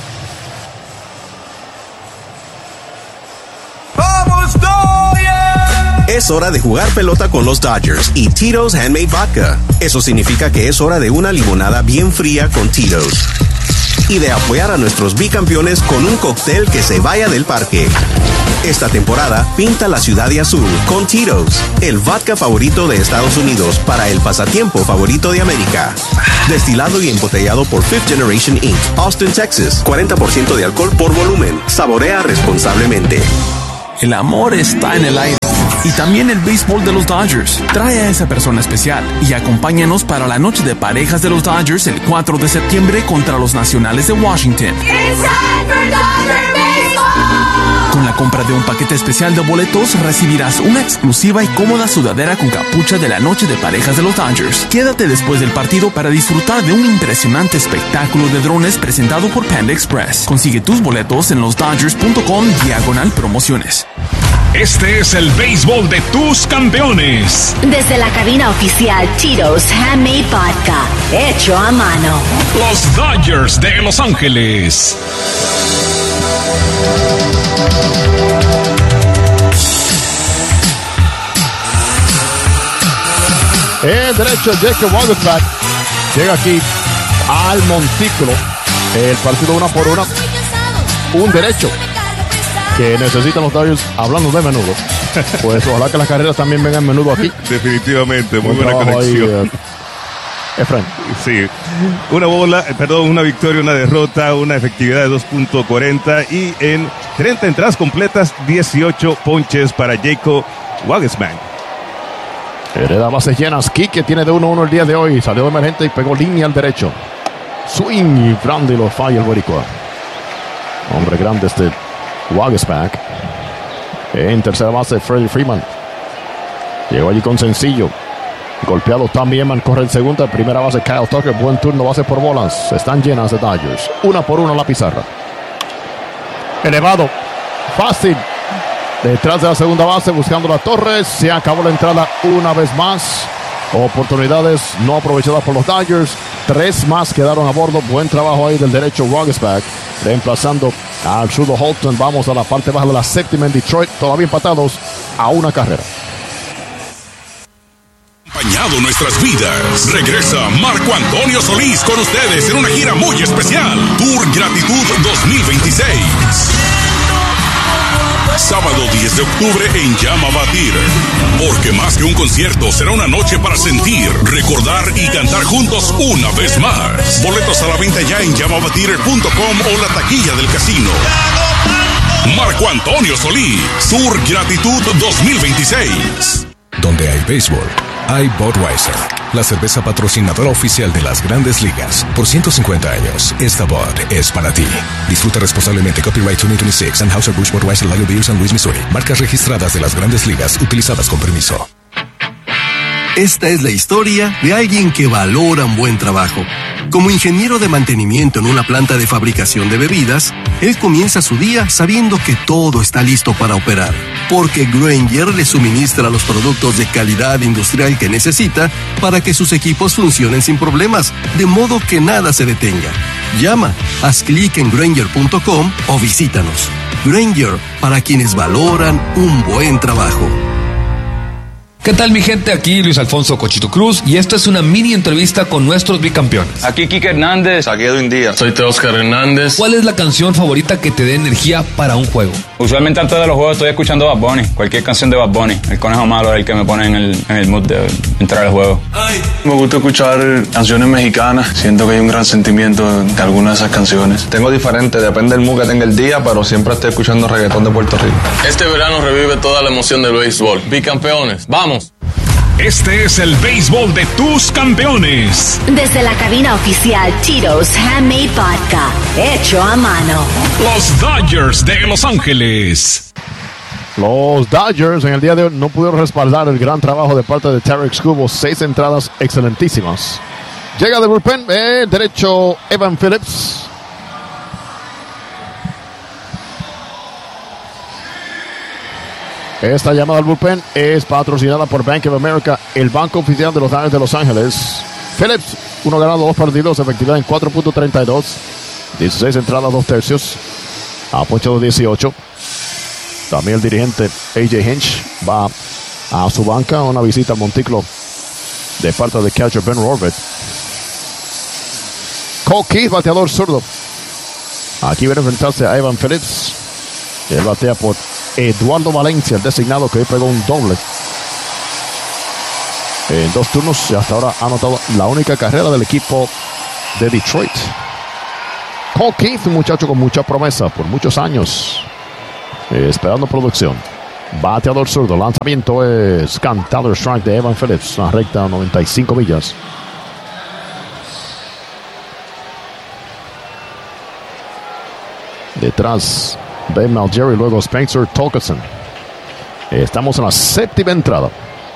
¡Vamos, Dodgers! Es hora de jugar pelota con los Dodgers y Tito's Handmade Vodka. Eso significa que es hora de una limonada bien fría con Tito's. Y de apoyar a nuestros bicampeones con un cóctel que se vaya del parque. Esta temporada, pinta la ciudad de azul con Tito's, el vodka favorito de Estados Unidos para el pasatiempo favorito de América. Destilado y embotellado por Fifth Generation incorporated, Austin, Texas. cuarenta por ciento de alcohol por volumen. Saborea responsablemente.
El amor está en el aire. Y también el béisbol de los Dodgers. Trae a esa persona especial y acompáñanos para la noche de parejas de los Dodgers el cuatro de septiembre contra los Nacionales de Washington. Con la compra de un paquete especial de boletos recibirás una exclusiva y cómoda sudadera con capucha de la noche de parejas de los Dodgers. Quédate después del partido para disfrutar de un impresionante espectáculo de drones presentado por Panda Express. Consigue tus boletos en los dodgers punto com diagonal promociones.
Este es el béisbol de tus campeones.
Desde la cabina oficial Tito's Handmade Vodka, hecho a mano.
Los Dodgers de Los Ángeles.
El derecho Jacob Wagersberg llega aquí al montículo. El partido una por una. Un derecho que necesitan los Dodgers, hablando de menudo. Pues ojalá que las carreras también vengan menudo aquí.
Definitivamente, muy
Buen
buena conexión.
Ahí, uh, Efraín.
Sí, una bola, perdón, una victoria, una derrota, una efectividad de dos punto cuarenta y en treinta entradas completas, dieciocho ponches para Jacob Wagersberg.
Hereda bases llenas. Quique tiene de uno uno el día de hoy. Salió de emergente y pegó línea al derecho. Swing y Brandy lo falla el boricua. Hombre grande este Wagersberg. En tercera base Freddie Freeman. Llegó allí con sencillo. Golpeado también, man, corre el segundo. Primera base Kyle Tucker. Buen turno, base por bolas. Están llenas de Dodgers. Una por una la pizarra. Elevado. Fácil. Detrás de la segunda base buscando la Torres. Se acabó la entrada una vez más. Oportunidades no aprovechadas por los Dodgers. Tres más quedaron a bordo. Buen trabajo ahí del derecho Wagersberg. Reemplazando al zurdo Holton. Vamos a la parte baja de la séptima en Detroit. Todavía empatados a una carrera.
Acompañado nuestras vidas. Regresa Marco Antonio Solís con ustedes en una gira muy especial. Tour Gratitud dos mil veintiséis. Sábado diez de octubre en Llama Batir. Porque más que un concierto, será una noche para sentir, recordar y cantar juntos una vez más. Boletos a la venta ya en llama batir punto com o la taquilla del casino. Marco Antonio Solís, Tour Gratitud dos mil veintiséis.
Donde hay béisbol, hay Budweiser, la cerveza patrocinadora oficial de las Grandes Ligas. Por ciento cincuenta años, esta Bud es para ti. Disfruta responsablemente. Copyright dos mil veintiséis. Anheuser-Busch Budweiser Lager Beer San Luis, Missouri. Marcas registradas de las Grandes Ligas, utilizadas con permiso.
Esta es la historia de alguien que valora un buen trabajo. Como ingeniero de mantenimiento en una planta de fabricación de bebidas, él comienza su día sabiendo que todo está listo para operar, porque Grainger le suministra los productos de calidad industrial que necesita para que sus equipos funcionen sin problemas, de modo que nada se detenga. Llama, haz clic en Grainger punto com o visítanos. Grainger, para quienes valoran un buen trabajo.
¿Qué tal, mi gente? Aquí Luis Alfonso Cochito Cruz y esta es una mini entrevista con nuestros bicampeones.
Aquí Kike Hernández. Aquí Edwin Díaz.
Soy Teóscar Hernández.
¿Cuál es la canción favorita que te dé energía para un juego?
Usualmente antes de los juegos estoy escuchando Bad Bunny, cualquier canción de Bad Bunny. El Conejo Malo es el que me pone en el, en el mood de entrar al juego.
Ay. Me gusta escuchar canciones mexicanas. Siento que hay un gran sentimiento de algunas de esas canciones.
Tengo diferente, depende del mood que tenga el día, pero siempre estoy escuchando reggaetón de Puerto Rico.
Este verano revive toda la emoción del béisbol. Bicampeones, ¡vamos!
Este es el béisbol de tus campeones.
Desde la cabina oficial Tito's Handmade Vodka, hecho a mano.
Los Dodgers de Los Ángeles.
Los Dodgers en el día de hoy no pudieron respaldar el gran trabajo de parte de Tarik Skubal. Seis entradas excelentísimas. Llega de bullpen, eh, derecho Evan Phillips. Esta llamada al bullpen es patrocinada por Bank of America, el banco oficial de los Dodgers de Los Ángeles. Phillips, uno ganado, dos perdidos, efectividad en cuatro punto treinta y dos. dieciséis entradas, dos tercios. Ha ponchado dieciocho. También el dirigente A J Hinch va a su banca, una visita al montículo de parte de catcher Ben Rorvet. Cole Keith, bateador zurdo. Aquí viene a enfrentarse a Evan Phillips. Él batea por Eduardo Valencia, el designado, que hoy pegó un doble en dos turnos y hasta ahora ha anotado la única carrera del equipo de Detroit. Cole Keith, un muchacho con mucha promesa por muchos años, eh, esperando producción. Bateador zurdo, lanzamiento es cantado, strike de Evan Phillips, una recta a noventa y cinco millas. Detrás Ben Malgeri, luego Spencer Torkelson. Estamos en la séptima entrada.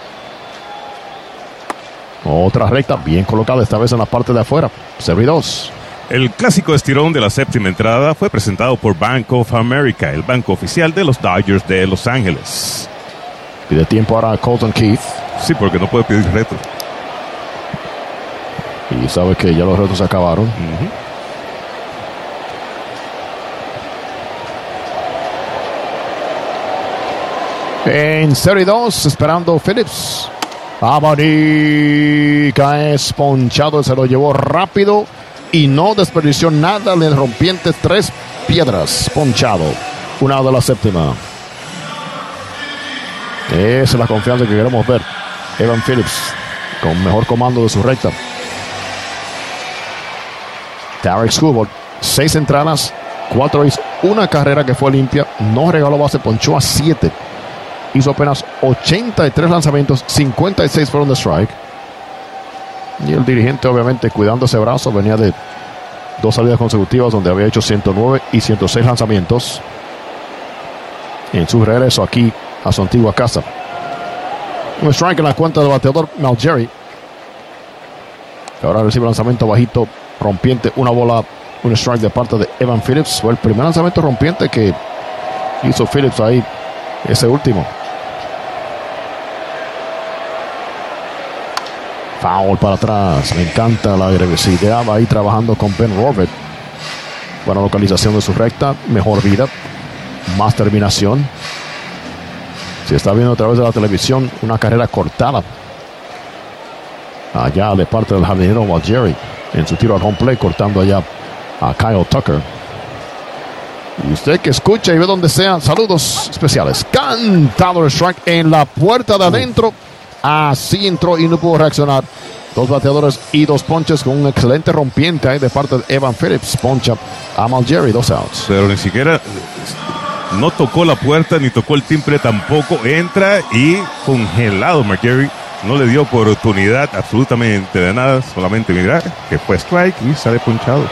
Otra recta bien colocada, esta vez en la parte de afuera. cero y dos.
El clásico estirón de la séptima entrada fue presentado por Bank of America, el banco oficial de los Dodgers de Los Ángeles.
Pide tiempo ahora a Colton Keith.
Sí, porque no puede pedir reto.
Y sabe que ya los retos se acabaron. Uh-huh. En cero y dos, esperando Phillips. Abanica es ponchado, se lo llevó rápido y no desperdició nada. Le rompiente tres piedras, ponchado. Una de la séptima. Esa es la confianza que queremos ver. Evan Phillips con mejor comando de su recta. Tarek Skubal, seis entradas, cuatro hits, una carrera que fue limpia, no regaló base, ponchó a siete. Hizo apenas ochenta y tres lanzamientos, cincuenta y seis fueron de strike. Y el dirigente, obviamente, cuidando ese brazo, venía de dos salidas consecutivas donde había hecho ciento nueve y ciento seis lanzamientos en su regreso aquí a su antigua casa. Un strike en la cuenta del bateador Malgeri. Ahora recibe lanzamiento bajito, rompiente, una bola, un strike de parte de Evan Phillips. Fue el primer lanzamiento rompiente que hizo Phillips ahí, ese último. Foul para atrás. Me encanta la agresividad. Va ahí trabajando con Ben Rorvet. Buena localización de su recta. Mejor vida. Más terminación. Si está viendo a través de la televisión, una carrera cortada allá de parte del jardinero Malgeri en su tiro al home play, cortando allá a Kyle Tucker. Y usted que escucha y ve donde sea, saludos especiales. Cantado el strike en la puerta de adentro. Así entró y no pudo reaccionar. Dos bateadores y dos ponches con un excelente rompiente ahí de parte de Evan Phillips. Poncha a Malgeri, dos outs.
Pero ni siquiera no tocó la puerta ni tocó el timbre tampoco. Entra y congelado Malgeri. No le dio oportunidad absolutamente de nada. Solamente mirar que fue strike y sale ponchado.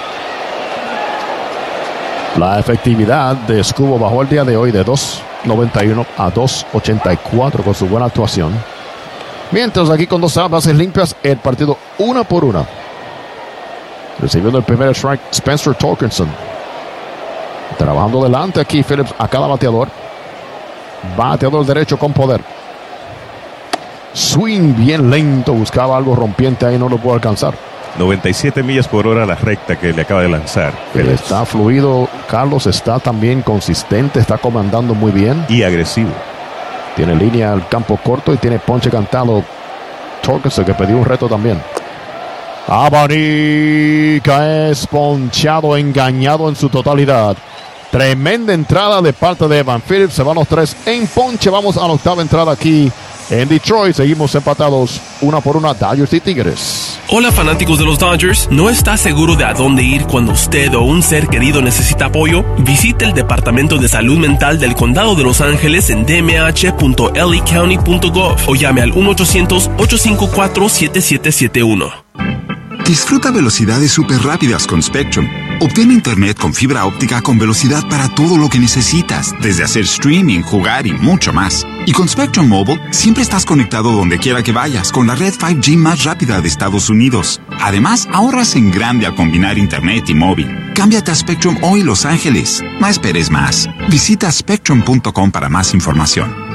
La efectividad de Skubal bajó el día de hoy de dos noventa y uno a dos ochenta y cuatro con su buena actuación. Mientras aquí con dos bases limpias, el partido una por una. Recibiendo el primer strike, Spencer Torkelson. Trabajando delante aquí Phillips a cada bateador. Bateador derecho con poder. Swing bien lento, buscaba algo rompiente ahí, no lo pudo alcanzar.
noventa y siete millas por hora la recta que le acaba de lanzar.
Phillips. Está fluido, Carlos, está también consistente, está comandando muy bien.
Y agresivo.
Tiene línea al campo corto y tiene ponche cantado Torkelson, que pidió un reto también. Abanica es ponchado, engañado en su totalidad. Tremenda entrada de parte de Evan Phillips. Se van los tres en ponche. Vamos a la octava entrada aquí en Detroit. Seguimos empatados una por una, Dodgers y Tigres.
Hola fanáticos de los Dodgers, ¿no está seguro de a dónde ir cuando usted o un ser querido necesita apoyo? Visite el Departamento de Salud Mental del Condado de Los Ángeles en d m h punto l a county punto gov o llame al uno ochocientos, ocho cinco cuatro, siete siete siete uno.
Disfruta velocidades súper rápidas con Spectrum. Obtén internet con fibra óptica con velocidad para todo lo que necesitas, desde hacer streaming, jugar y mucho más. Y con Spectrum Mobile, siempre estás conectado donde quiera que vayas con la red cinco G más rápida de Estados Unidos. Además, ahorras en grande al combinar internet y móvil. Cámbiate a Spectrum hoy, Los Ángeles. No esperes más. Visita spectrum punto com para más información.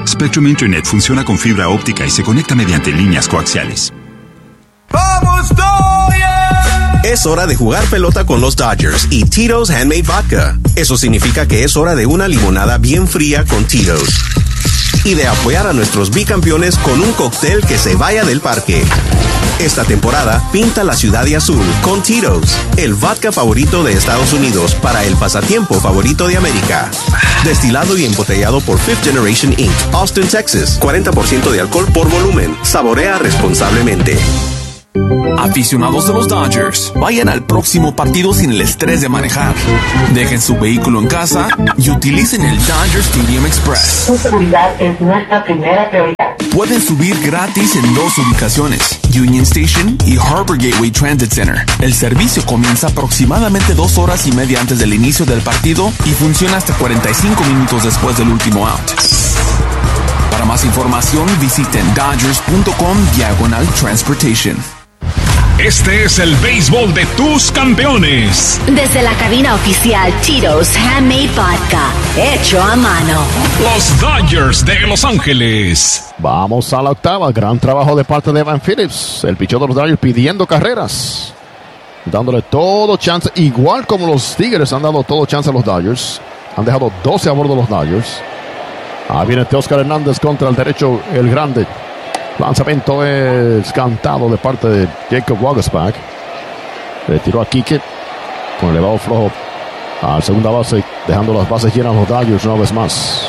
Spectrum Internet funciona con fibra óptica y se conecta mediante líneas coaxiales.
¡Vamos, Dodgers! Es hora de jugar pelota con los Dodgers y Tito's Handmade Vodka. Eso significa que es hora de una limonada bien fría con Tito's. Y de apoyar a nuestros bicampeones con un cóctel que se vaya del parque. Esta temporada, pinta la ciudad de azul con Tito's, el vodka favorito de Estados Unidos para el pasatiempo favorito de América. Destilado y embotellado por Fifth Generation incorporated, Austin, Texas. cuarenta por ciento de alcohol por volumen. Saborea responsablemente.
Aficionados de los Dodgers, vayan al próximo partido sin el estrés de manejar. Dejen su vehículo en casa y utilicen el Dodger Stadium Express.
Su seguridad es nuestra primera prioridad.
Pueden subir gratis en dos ubicaciones, Union Station y Harbor Gateway Transit Center. El servicio comienza aproximadamente dos horas y media antes del inicio del partido y funciona hasta cuarenta y cinco minutos después del último out. Para más información, visiten dodgers punto com diagonal transportation.
Este es el béisbol de tus campeones.
Desde la cabina oficial Tito's Handmade Vodka, hecho a mano.
Los Dodgers de Los Ángeles.
Vamos a la octava. Gran trabajo de parte de Evan Phillips, el pitcher de los Dodgers, pidiendo carreras, dándole todo chance, igual como los Tigres han dado todo chance a los Dodgers. Han dejado doce a bordo de los Dodgers. Ahí viene Teoscar Hernández contra el derecho, el grande. Lanzamiento es cantado de parte de Jacob Waguespack. Le tiró a Quique con elevado flojo a segunda base, dejando las bases llenas los Dodgers una vez más.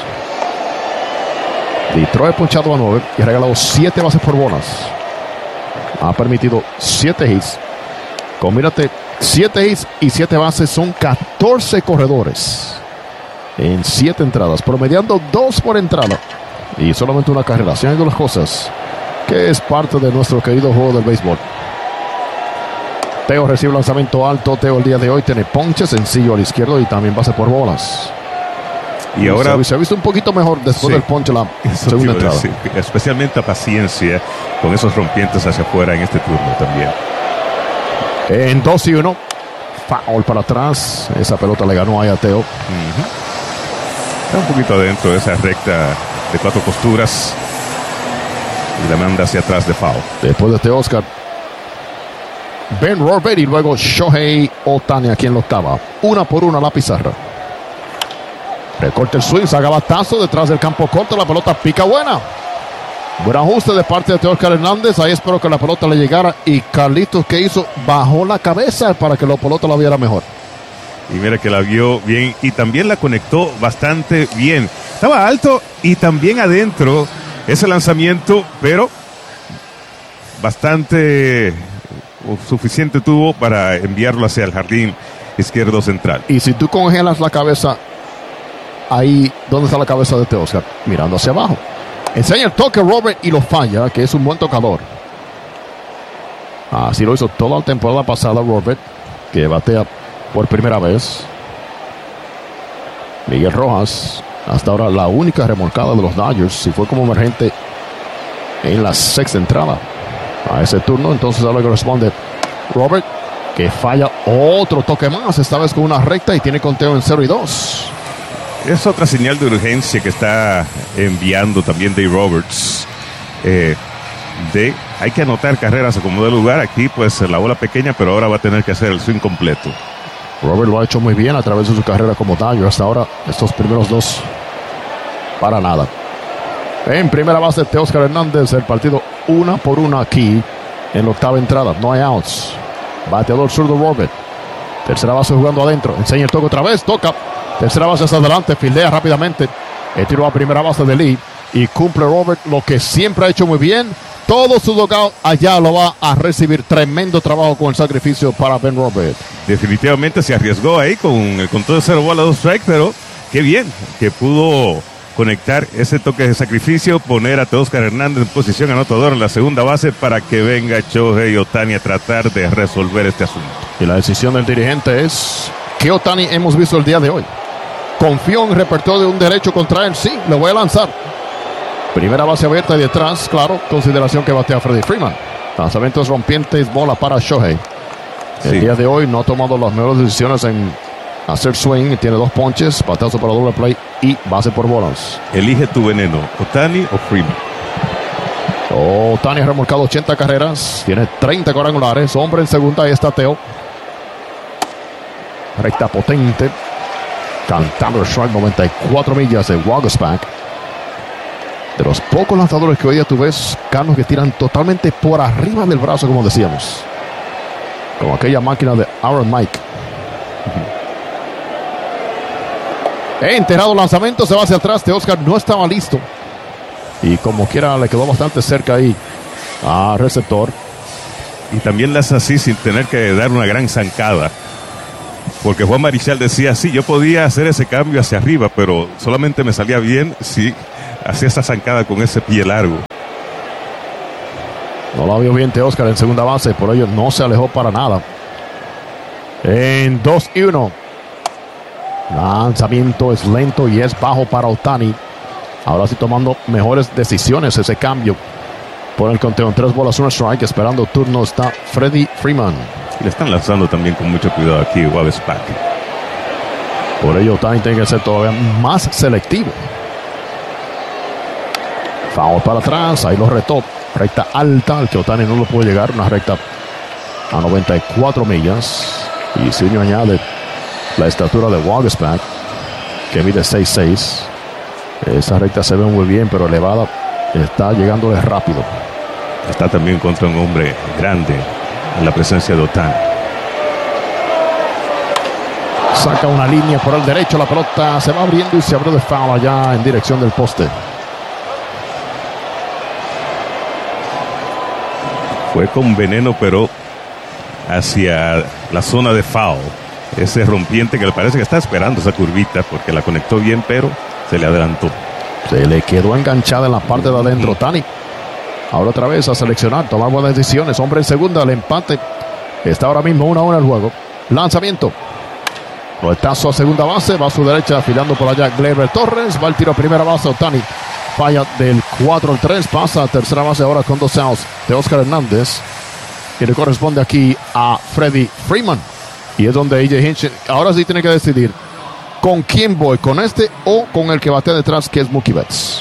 Detroit ponchado a nueve y ha regalado siete bases por bolas. Ha permitido siete hits. Combínate siete hits y siete bases, son catorce corredores en siete entradas, promediando dos por entrada y solamente una carrera. Haciendo las cosas que es parte de nuestro querido juego del béisbol. Teo recibe lanzamiento alto. Teo el día de hoy tiene ponche sencillo al izquierdo y también base por bolas.
Y, y
ahora se, se ha visto un poquito mejor después sí, del ponche la segunda entrada.
Decir, especialmente a paciencia con esos rompientes hacia afuera en este turno también.
En dos y uno, foul para atrás. Esa pelota le ganó ahí a Teo.
Uh-huh. Está un poquito adentro de esa recta de cuatro costuras y la manda hacia atrás de foul.
Después de Teoscar, Ben Rorbert y luego Shohei Ohtani aquí en la octava. Una por una la pizarra. Recorta el swing, saca batazo detrás del campo corto. La pelota pica buena. Buen ajuste de parte de Teoscar Hernández. Ahí espero que la pelota le llegara. Y Carlitos, ¿qué hizo? Bajó la cabeza para que la pelota la viera mejor.
Y mira que la vio bien y también la conectó bastante bien. Estaba alto y también adentro ese lanzamiento, pero bastante suficiente tuvo para enviarlo hacia el jardín izquierdo central.
Y si tú congelas la cabeza, ahí, ¿dónde está la cabeza de Teoscar? Mirando hacia abajo. Enseña el toque Robert y lo falla, que es un buen tocador. Así lo hizo toda la temporada pasada Robert, que batea por primera vez. Miguel Rojas, hasta ahora la única remolcada de los Dodgers, y fue como emergente en la sexta entrada a ese turno. Entonces ahora corresponde Robert, que falla otro toque más, esta vez con una recta y tiene conteo en cero y dos.
Es otra señal de urgencia que está enviando también Dave Roberts. Eh, de hay que anotar carreras a como de lugar. Aquí pues la bola pequeña, pero ahora va a tener que hacer el swing completo.
Robert lo ha hecho muy bien a través de su carrera como Dodger. Hasta ahora estos primeros dos para nada. En primera base Teoscar Hernández, el partido una por una aquí en la octava entrada. No hay outs. Bateador zurdo Robert. Tercera base jugando adentro. Enseña el toque otra vez. Toca. Tercera base hacia adelante. Fildea rápidamente. El tiro a primera base de Lee. Y cumple Robert lo que siempre ha hecho muy bien. Todo su dugout allá lo va a recibir. Tremendo trabajo con el sacrificio para Ben Robert.
Definitivamente se arriesgó ahí con el control de cero bola, dos strike, pero qué bien que pudo conectar ese toque de sacrificio, poner a Teoscar Hernández en posición anotadora en la segunda base para que venga Shohei Ohtani a tratar de resolver este asunto.
Y la decisión del dirigente es: ¿qué Ohtani hemos visto el día de hoy? Confió en repertorio de un derecho contra él. Sí, le voy a lanzar. Primera base abierta y detrás, claro, consideración que batea Freddie Freeman. Lanzamientos rompientes, bola para Shohei. El sí. día de hoy no ha tomado las mejores decisiones en hacer swing. Tiene dos ponches, batazo para doble play y base por bolas.
Elige tu veneno, Ohtani o Freeman.
Ohtani ha remolcado ochenta carreras, tiene treinta cuadrangulares, hombre en segunda, ahí está Teo. Recta potente, cantando el strike, noventa y cuatro millas de Waguespack. De los pocos lanzadores que hoy día tú ves, Carlos, que tiran totalmente por arriba del brazo, como decíamos. Como aquella máquina de Aaron Mike. Enterrado lanzamiento, se va hacia atrás. Teóscar no estaba listo. Y como quiera le quedó bastante cerca ahí al receptor.
Y también las así sin tener que dar una gran zancada. Porque Juan Marichal decía, sí, yo podía hacer ese cambio hacia arriba, pero solamente me salía bien si hacía esa zancada con ese pie largo.
No la vio bien Teóscar en segunda base, por ello no se alejó para nada. En dos y uno. Lanzamiento es lento y es bajo para Ohtani. Ahora sí tomando mejores decisiones ese cambio. Por el conteo en tres bolas, un strike. Esperando turno está Freddie Freeman.
Y le están lanzando también con mucho cuidado aquí Waguespack.
Por ello Ohtani tiene que ser todavía más selectivo. Foul para atrás, ahí lo retó. Recta alta, al que Ohtani no lo puede llegar. Una recta a noventa y cuatro millas. Y si uno añade la estatura de Waguespack, que mide seis seis. Esa recta se ve muy bien, pero elevada. Está llegándole rápido.
Está también contra un hombre grande en la presencia de Ohtani.
Saca una línea por el derecho. La pelota se va abriendo y se abrió de foul allá en dirección del poste.
Fue con veneno, pero hacia la zona de foul. Ese rompiente que le parece que está esperando esa curvita porque la conectó bien, pero se le adelantó.
Se le quedó enganchada en la parte de adentro. Ohtani ahora otra vez a seleccionar, tomar buenas decisiones. Hombre en segunda, el empate está ahora mismo uno a uno el juego. Lanzamiento, roletazo a segunda base, va a su derecha afilando por allá Gleyber Torres, va el tiro a primera base. Ohtani falla del cuatro al tres, pasa a tercera base ahora con dos outs de Oscar Hernández, que le corresponde aquí a Freddie Freeman. Y es donde A J Hinch ahora sí tiene que decidir con quién voy, con este o con el que batea detrás, que es Mookie Betts.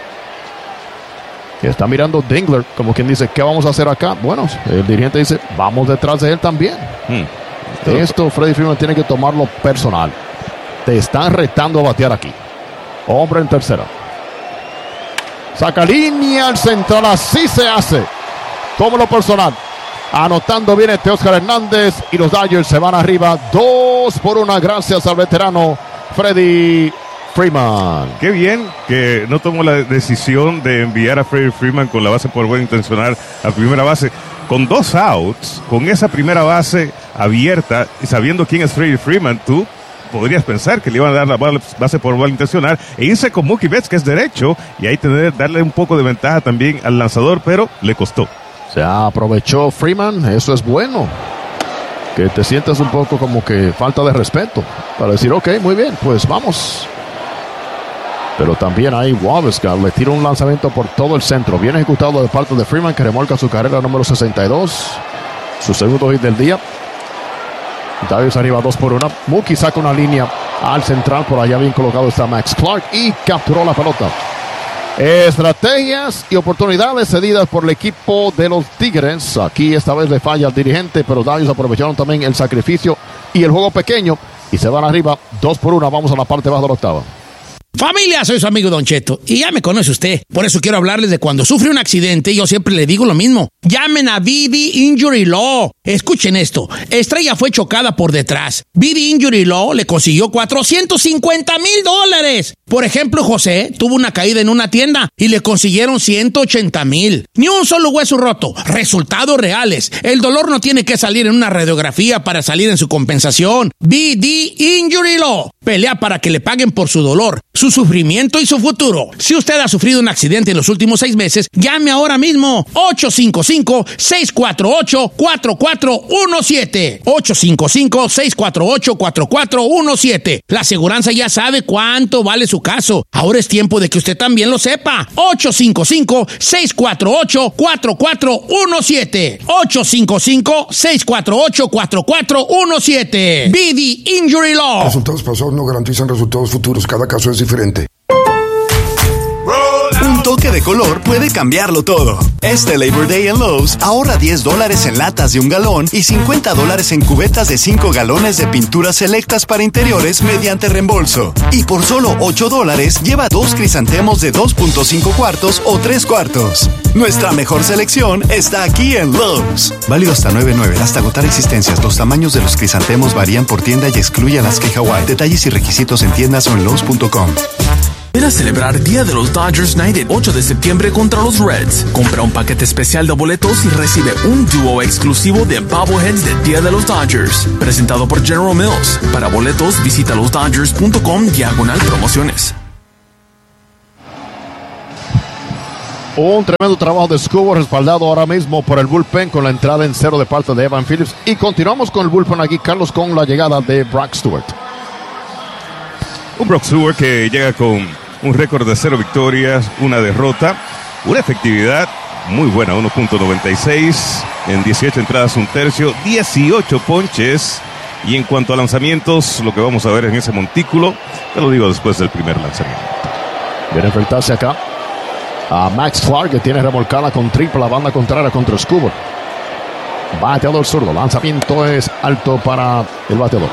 Y está mirando Dingler, como quien dice, ¿qué vamos a hacer acá? Bueno, el dirigente dice, vamos detrás de él también. Hmm. Esto Freddie Freeman tiene que tomarlo personal. Te están retando a batear aquí. Hombre en tercera. Saca línea al central, así se hace. Tómalo personal. Anotando bien este Oscar Hernández y los Dodgers se van arriba dos por una gracias al veterano Freddie Freeman.
Qué bien que no tomó la decisión de enviar a Freddie Freeman con la base por buen intencional a primera base. Con dos outs, con esa primera base abierta y sabiendo quién es Freddie Freeman, tú podrías pensar que le iban a dar la base por buen intencional e irse con Mookie Betts, que es derecho, y ahí tener, darle un poco de ventaja también al lanzador, pero le costó.
Se aprovechó Freeman, eso es bueno. Que te sientas un poco como que falta de respeto. Para decir, ok, muy bien, pues vamos. Pero también ahí Waguespack le tira un lanzamiento por todo el centro. Bien ejecutado de parte de Freeman, que remolca su carrera número sesenta y dos. Su segundo hit del día. Dodgers arriba dos por una. Mookie saca una línea al central. Por allá bien colocado está Max Clark y capturó la pelota. Estrategias y oportunidades cedidas por el equipo de los Tigres. Aquí esta vez le falla al dirigente, pero Dodgers aprovecharon también el sacrificio y el juego pequeño y se van arriba dos por una. Vamos a la parte baja de la octava.
Familia, soy su amigo Don Cheto y ya me conoce usted. Por eso quiero hablarles de cuando sufre un accidente. Yo siempre le digo lo mismo. Llamen a V D Injury Law. Escuchen esto. Estrella fue chocada por detrás. V D Injury Law le consiguió cuatrocientos cincuenta mil dólares. Por ejemplo, José tuvo una caída en una tienda y le consiguieron ciento ochenta mil. Ni un solo hueso roto. Resultados reales. El dolor no tiene que salir en una radiografía para salir en su compensación. V D Injury Law. pelea para que le paguen por su dolor, su sufrimiento y su futuro. Si usted ha sufrido un accidente en los últimos seis meses, llame ahora mismo. ocho cinco cinco, seis cuatro ocho, cuatro cuatro uno siete. ocho cinco cinco, seis cuatro ocho, cuatro cuatro uno siete. La aseguranza ya sabe cuánto vale su caso. Ahora es tiempo de que usted también lo sepa. ocho cinco cinco, seis cuatro ocho, cuatro cuatro uno siete. ocho cinco cinco, seis cuatro ocho, cuatro cuatro uno siete. B D Injury Law.
Resultados pasados no garantizan resultados futuros. Cada caso es diferente.
Un toque de color puede cambiarlo todo. Este Labor Day en Lowe's, ahorra diez dólares en latas de un galón y cincuenta dólares en cubetas de cinco galones de pinturas selectas para interiores mediante reembolso. Y por solo ocho dólares, lleva dos crisantemos de dos punto cinco cuartos o tres cuartos. Nuestra mejor selección está aquí en Lowe's. Válido hasta nueve nueve, hasta agotar existencias. Los tamaños de los crisantemos varían por tienda y excluye Alaska y Hawaii. Detalles y requisitos en tiendas o en Lowe's punto com.
Ven a celebrar Día de los Dodgers Night el ocho de septiembre contra los Reds. Compra un paquete especial de boletos y recibe un dúo exclusivo de bobbleheads del Día de los Dodgers. Presentado por General Mills. Para boletos, visita los dodgers punto com diagonal promociones.
Un tremendo trabajo de Scuba, respaldado ahora mismo por el bullpen con la entrada en cero de parte de Evan Phillips. Y continuamos con el bullpen aquí, Carlos, con la llegada de Brock Stewart.
Un Brock Stewart que llega con un récord de cero victorias, una derrota, una efectividad muy buena, uno punto noventa y seis en dieciocho entradas, un tercio, dieciocho ponches. Y en cuanto a lanzamientos, lo que vamos a ver en ese montículo, te lo digo después del primer lanzamiento.
Viene a enfrentarse acá a Max Clark, que tiene remolcada con triple la banda contraria contra Scuba. Bateador zurdo, lanzamiento es alto para el bateador.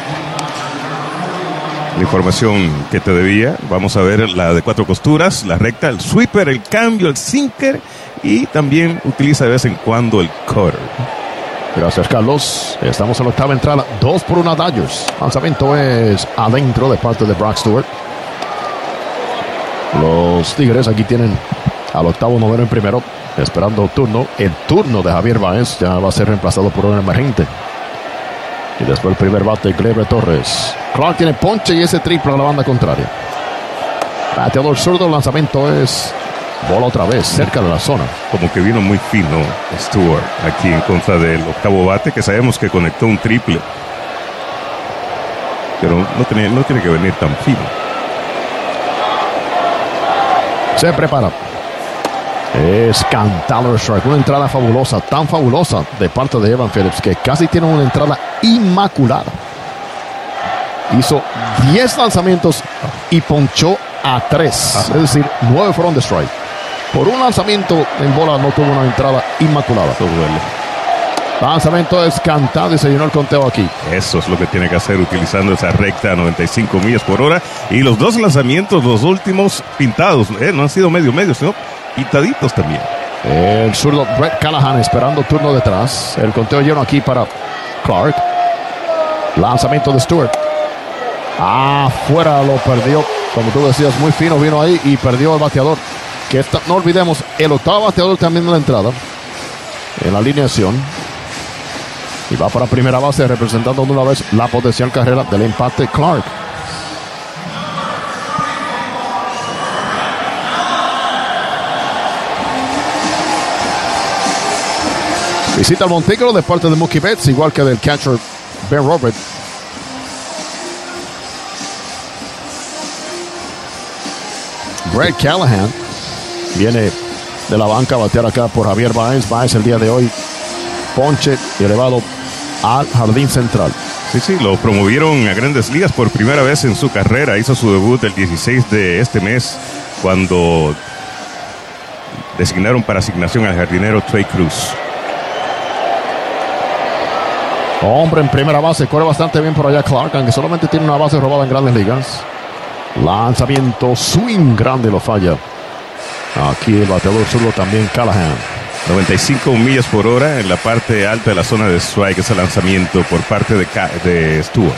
La información que te debía, vamos a ver la de cuatro costuras, la recta, el sweeper, el cambio, el sinker y también utiliza de vez en cuando el cutter.
Gracias, Carlos. Estamos en la octava entrada, dos por una Dodgers. Lanzamiento es adentro de parte de Brock Stewart. Los Tigres aquí tienen al octavo, noveno en primero, esperando turno. El turno de Javier Báez ya va a ser reemplazado por un emergente. Y después el primer bate, Gleyber Torres. Clark tiene ponche y ese triple a la banda contraria. Bateador zurdo, el lanzamiento es bola otra vez, cerca de la zona.
Como que vino muy fino Stewart aquí en contra del octavo bate, que sabemos que conectó un triple. Pero no tiene, no tiene que venir tan fino.
Se prepara. Es cantado strike. Una entrada fabulosa, tan fabulosa de parte de Evan Phillips, que casi tiene una entrada inmaculada. Hizo diez lanzamientos y ponchó a tres. Ajá. Es decir, nueve fueron de strike. Por un lanzamiento en bola no tuvo una entrada inmaculada. Todo duele. Lanzamiento es cantado y se llenó el conteo aquí.
Eso es lo que tiene que hacer, utilizando esa recta a noventa y cinco millas por hora. Y los dos lanzamientos, los últimos, pintados. Eh, no han sido medio medio, sino pintaditos también.
El zurdo Brett Callahan esperando turno detrás. El conteo lleno aquí para Clark. Lanzamiento de Stewart. Afuera, lo perdió. Como tú decías, muy fino vino ahí y perdió el bateador. Que está, no olvidemos, el octavo bateador también en la entrada. En la alineación. Y va para primera base, representando de una vez la potencial carrera del empate Clark. Visita el montículo de parte de Mookie Betts, igual que del catcher Ben Robert. Brett Callahan viene de la banca a batear acá por Javier Báez. Báez el día de hoy, ponche y elevado al jardín central.
Sí, sí, lo promovieron a Grandes Ligas por primera vez en su carrera. Hizo su debut el dieciséis de este mes, cuando designaron para asignación al jardinero Trey Cruz.
Hombre en primera base, corre bastante bien por allá Clark, aunque solamente tiene una base robada en Grandes Ligas. Lanzamiento, swing grande, lo falla. Aquí el bateador zurdo también, Callahan.
noventa y cinco millas por hora en la parte alta de la zona de strike, ese lanzamiento por parte de, de Stewart.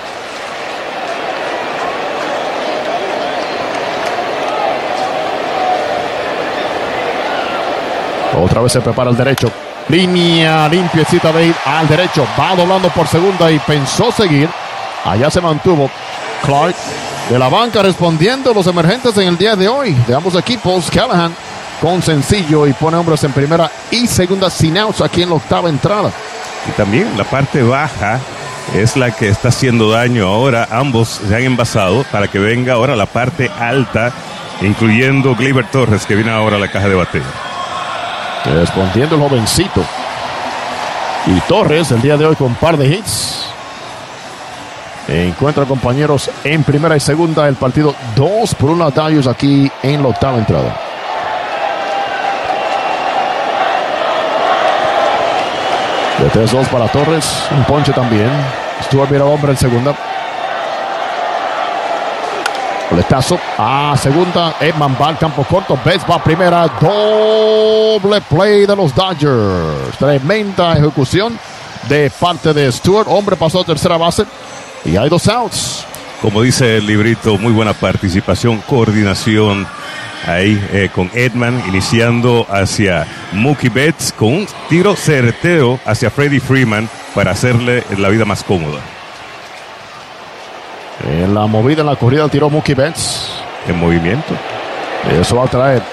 Otra vez se prepara el derecho. Línea limpiecita de ir al derecho. Va doblando por segunda y pensó seguir. Allá se mantuvo. Clark de la banca respondiendo los emergentes en el día de hoy de ambos equipos. Callahan con sencillo y pone hombres en primera y segunda sin outs aquí en la octava entrada.
Y también la parte baja es la que está haciendo daño ahora. Ambos se han envasado para que venga ahora la parte alta, incluyendo Gleyber Torres, que viene ahora a la caja de bateo.
Respondiendo el jovencito. Y Torres el día de hoy con un par de hits. Encuentra compañeros en primera y segunda. El partido dos por uno a Dodgers aquí en la octava entrada. De tres dos para Torres. Un ponche también. Stuart viene hombre en segunda. Coletazo a segunda. Edman va al campo corto. Betts va a primera. Doble play de los Dodgers. Tremenda ejecución de parte de Stuart. Hombre pasó a tercera base. Y hay dos outs.
Como dice el librito, muy buena participación, coordinación ahí eh, con Edman, iniciando hacia Mookie Betts con un tiro certero hacia Freddie Freeman para hacerle la vida más cómoda.
En la movida, en la corrida, tiró Mookie Betts.
En movimiento.
Eso va a traer